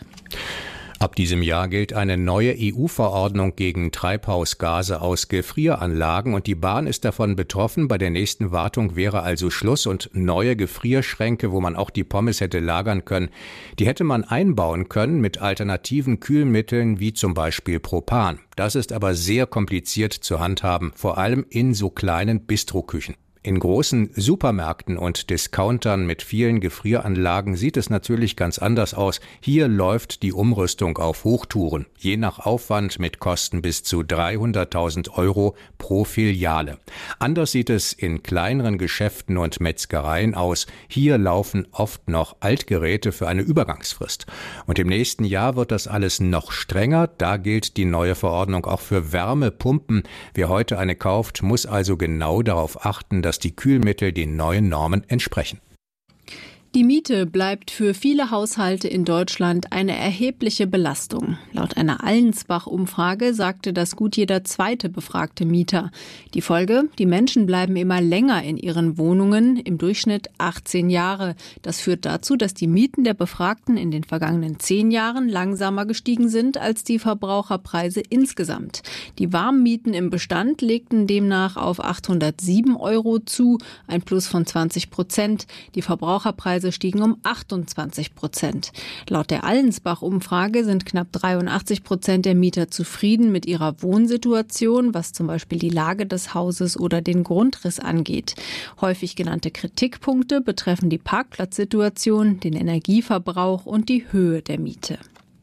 Ab diesem Jahr gilt eine neue E U-Verordnung gegen Treibhausgase aus Gefrieranlagen und die Bahn ist davon betroffen. Bei der nächsten Wartung wäre also Schluss und neue Gefrierschränke, wo man auch die Pommes hätte lagern können, die hätte man einbauen können mit alternativen Kühlmitteln wie zum Beispiel Propan. Das ist aber sehr kompliziert zu handhaben, vor allem in so kleinen Bistroküchen. In großen Supermärkten und Discountern mit vielen Gefrieranlagen sieht es natürlich ganz anders aus. Hier läuft die Umrüstung auf Hochtouren, je nach Aufwand mit Kosten bis zu dreihunderttausend Euro pro Filiale. Anders sieht es in kleineren Geschäften und Metzgereien aus. Hier laufen oft noch Altgeräte für eine Übergangsfrist. Und im nächsten Jahr wird das alles noch strenger. Da gilt die neue Verordnung auch für Wärmepumpen. Wer heute eine kauft, muss also genau darauf achten, dass die Kühlmittel den neuen Normen entsprechen. Die Miete bleibt für viele Haushalte in Deutschland eine erhebliche Belastung. Laut einer Allensbach-Umfrage sagte das gut jeder zweite befragte Mieter. Die Folge? Die Menschen bleiben immer länger in ihren Wohnungen, im Durchschnitt achtzehn Jahre. Das führt dazu, dass die Mieten der Befragten in den vergangenen zehn Jahren langsamer gestiegen sind als die Verbraucherpreise insgesamt. Die Warmmieten im Bestand legten demnach auf achthundertsieben Euro zu, ein Plus von zwanzig Prozent. Die Verbraucherpreise Ölpreise stiegen um achtundzwanzig Prozent. Laut der Allensbach-Umfrage sind knapp dreiundachtzig Prozent der Mieter zufrieden mit ihrer Wohnsituation, was zum Beispiel die Lage des Hauses oder den Grundriss angeht. Häufig genannte Kritikpunkte betreffen die Parkplatzsituation, den Energieverbrauch und die Höhe der Miete.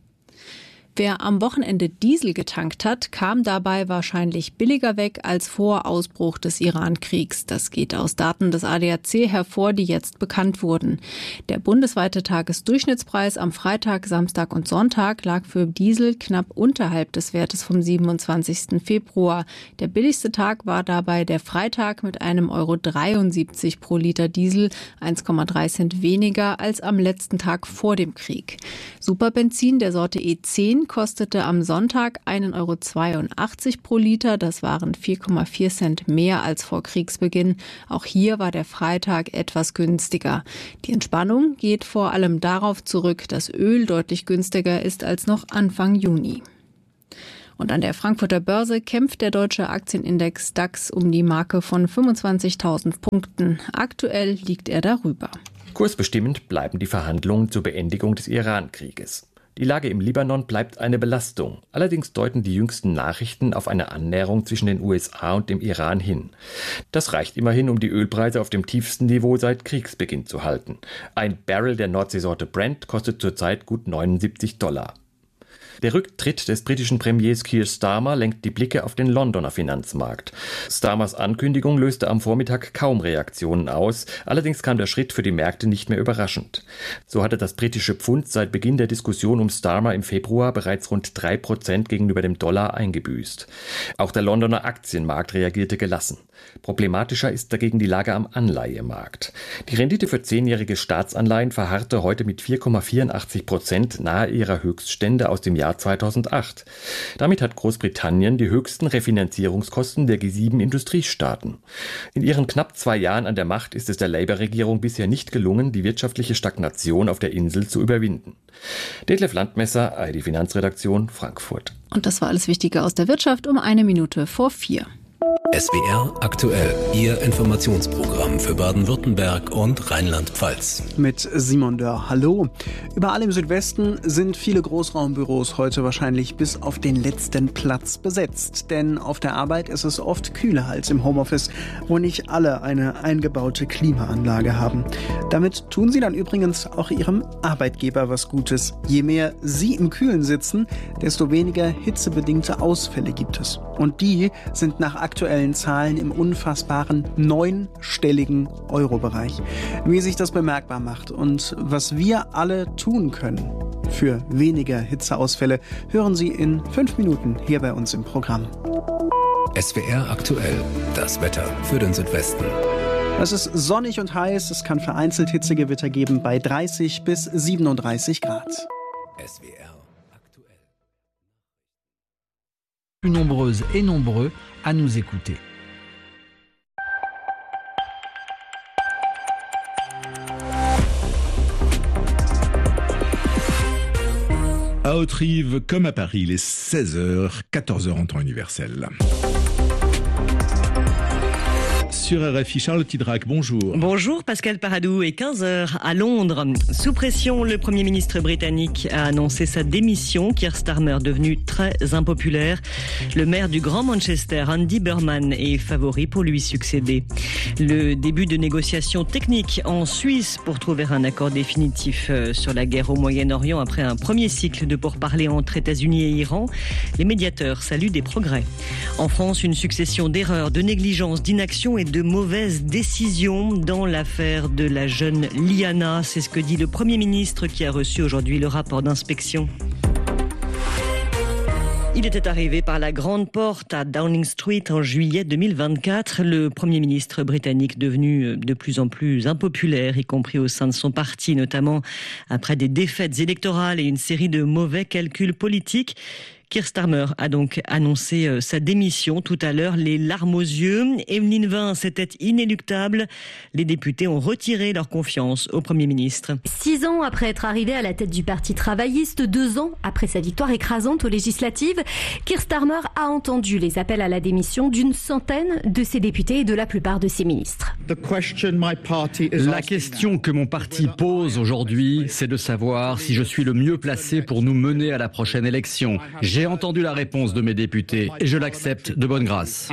Wer am Wochenende Diesel getankt hat, kam dabei wahrscheinlich billiger weg als vor Ausbruch des Iran-Kriegs. Das geht aus Daten des A D A C hervor, die jetzt bekannt wurden. Der bundesweite Tagesdurchschnittspreis am Freitag, Samstag und Sonntag lag für Diesel knapp unterhalb des Wertes vom siebenundzwanzigsten Februar. Der billigste Tag war dabei der Freitag mit einem Euro dreiundsiebzig pro Liter Diesel, eins Komma drei Cent weniger als am letzten Tag vor dem Krieg. Superbenzin der Sorte E zehn kostete am Sonntag einen Euro zweiundachtzig pro Liter. Das waren vier Komma vier Cent mehr als vor Kriegsbeginn. Auch hier war der Freitag etwas günstiger. Die Entspannung geht vor allem darauf zurück, dass Öl deutlich günstiger ist als noch Anfang Juni. Und an der Frankfurter Börse kämpft der deutsche Aktienindex DAX um die Marke von fünfundzwanzigtausend Punkten. Aktuell liegt er darüber. Kursbestimmend bleiben die Verhandlungen zur Beendigung des Iran-Krieges. Die Lage im Libanon bleibt eine Belastung. Allerdings deuten die jüngsten Nachrichten auf eine Annäherung zwischen den U S A und dem Iran hin. Das reicht immerhin, um die Ölpreise auf dem tiefsten Niveau seit Kriegsbeginn zu halten. Ein Barrel der Nordseesorte Brent kostet zurzeit gut neunundsiebzig Dollar. Der Rücktritt des britischen Premiers Keir Starmer lenkt die Blicke auf den Londoner Finanzmarkt. Starmers Ankündigung löste am Vormittag kaum Reaktionen aus, allerdings kam der Schritt für die Märkte nicht mehr überraschend. So hatte das britische Pfund seit Beginn der Diskussion um Starmer im Februar bereits rund drei Prozent gegenüber dem Dollar eingebüßt. Auch der Londoner Aktienmarkt reagierte gelassen. Problematischer ist dagegen die Lage am Anleihemarkt. Die Rendite für zehnjährige Staatsanleihen verharrte heute mit vier Komma vierundachtzig Prozent nahe ihrer Höchststände aus dem Jahr zweitausendacht. Damit hat Großbritannien die höchsten Refinanzierungskosten der G sieben Industriestaaten. In ihren knapp zwei Jahren an der Macht ist es der Labour-Regierung bisher nicht gelungen, die wirtschaftliche Stagnation auf der Insel zu überwinden. Detlef Landmesser, A R D Finanzredaktion, Frankfurt. Und das war alles Wichtige aus der Wirtschaft um eine Minute vor vier. S W R aktuell, Ihr Informationsprogramm für Baden-Württemberg und Rheinland-Pfalz. Mit Simon Dörr. Hallo. Überall im Südwesten sind viele Großraumbüros heute wahrscheinlich bis auf den letzten Platz besetzt. Denn auf der Arbeit ist es oft kühler als im Homeoffice, wo nicht alle eine eingebaute Klimaanlage haben. Damit tun sie dann übrigens auch ihrem Arbeitgeber was Gutes. Je mehr sie im Kühlen sitzen, desto weniger hitzebedingte Ausfälle gibt es. Und die sind nach aktuellen Zahlen im unfassbaren neunstelligen Euro-Bereich. Wie sich das bemerkbar macht und was wir alle tun können für weniger Hitzeausfälle, hören Sie in fünf Minuten hier bei uns im Programm. S W R aktuell, das Wetter für den Südwesten. Es ist sonnig und heiß, es kann vereinzelt Hitzegewitter geben bei dreißig bis siebenunddreißig Grad. S W R aktuell. Plus nombreuses et nombreux à nous écouter. À Haute-Rive, comme à Paris, il est seize heures, quatorze heures en temps universel. Sur R F I, Charles Tidrac, bonjour. Bonjour Pascal Paradou, et quinze heures à Londres. Sous pression, le Premier ministre britannique a annoncé sa démission. Keir Starmer, devenu très impopulaire. Le maire du Grand Manchester, Andy Burnham, est favori pour lui succéder. Le début de négociations techniques en Suisse pour trouver un accord définitif sur la guerre au Moyen-Orient après un premier cycle de pourparlers entre États-Unis et Iran. Les médiateurs saluent des progrès. En France, une succession d'erreurs, de négligences, d'inaction et de mauvaises décisions dans l'affaire de la jeune Liana. C'est ce que dit le Premier ministre qui a reçu aujourd'hui le rapport d'inspection. Il était arrivé par la grande porte à Downing Street en juillet deux mille vingt-quatre. Le Premier ministre britannique devenu de plus en plus impopulaire, y compris au sein de son parti, notamment après des défaites électorales et une série de mauvais calculs politiques. Keir Starmer a donc annoncé euh, sa démission tout à l'heure, les larmes aux yeux. Emeline Vin, c'était inéluctable. Les députés ont retiré leur confiance au Premier ministre. Six ans après être arrivé à la tête du Parti travailliste, deux ans après sa victoire écrasante aux législatives, Keir Starmer a entendu les appels à la démission d'une centaine de ses députés et de la plupart de ses ministres. La question que mon parti pose aujourd'hui, c'est de savoir si je suis le mieux placé pour nous mener à la prochaine élection. J'ai entendu la réponse de mes députés et je l'accepte de bonne grâce.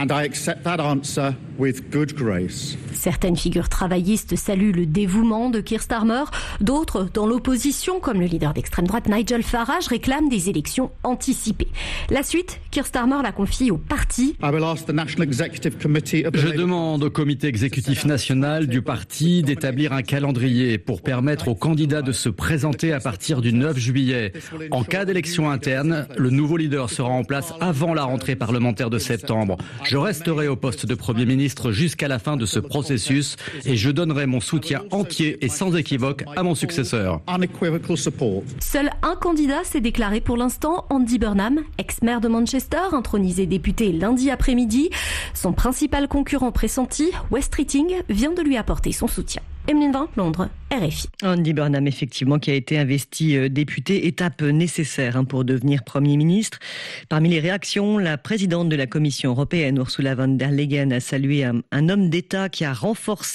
Certaines figures travaillistes saluent le dévouement de Keir Starmer. D'autres, dans l'opposition, comme le leader d'extrême droite Nigel Farage, réclament des élections anticipées. La suite, Keir Starmer l'a confie au parti. Je demande au comité exécutif national du parti d'établir un calendrier pour permettre aux candidats de se présenter à partir du neuf juillet. En cas d'élection interne, le nouveau leader sera en place avant la rentrée parlementaire de septembre. Je resterai au poste de Premier ministre jusqu'à la fin de ce processus et je donnerai mon soutien entier et sans équivoque à mon successeur. Seul un candidat s'est déclaré pour l'instant, Andy Burnham, ex-maire de Manchester, intronisé député lundi après-midi. Son principal concurrent pressenti, West Keating, vient de lui apporter son soutien. Emeline Vin, Londres, R F I. Andy Burnham, effectivement, qui a été investi député, étape nécessaire pour devenir Premier ministre. Parmi les réactions, la présidente de la Commission européenne, Ursula von der Leyen, a salué un, un homme d'État qui a renforcé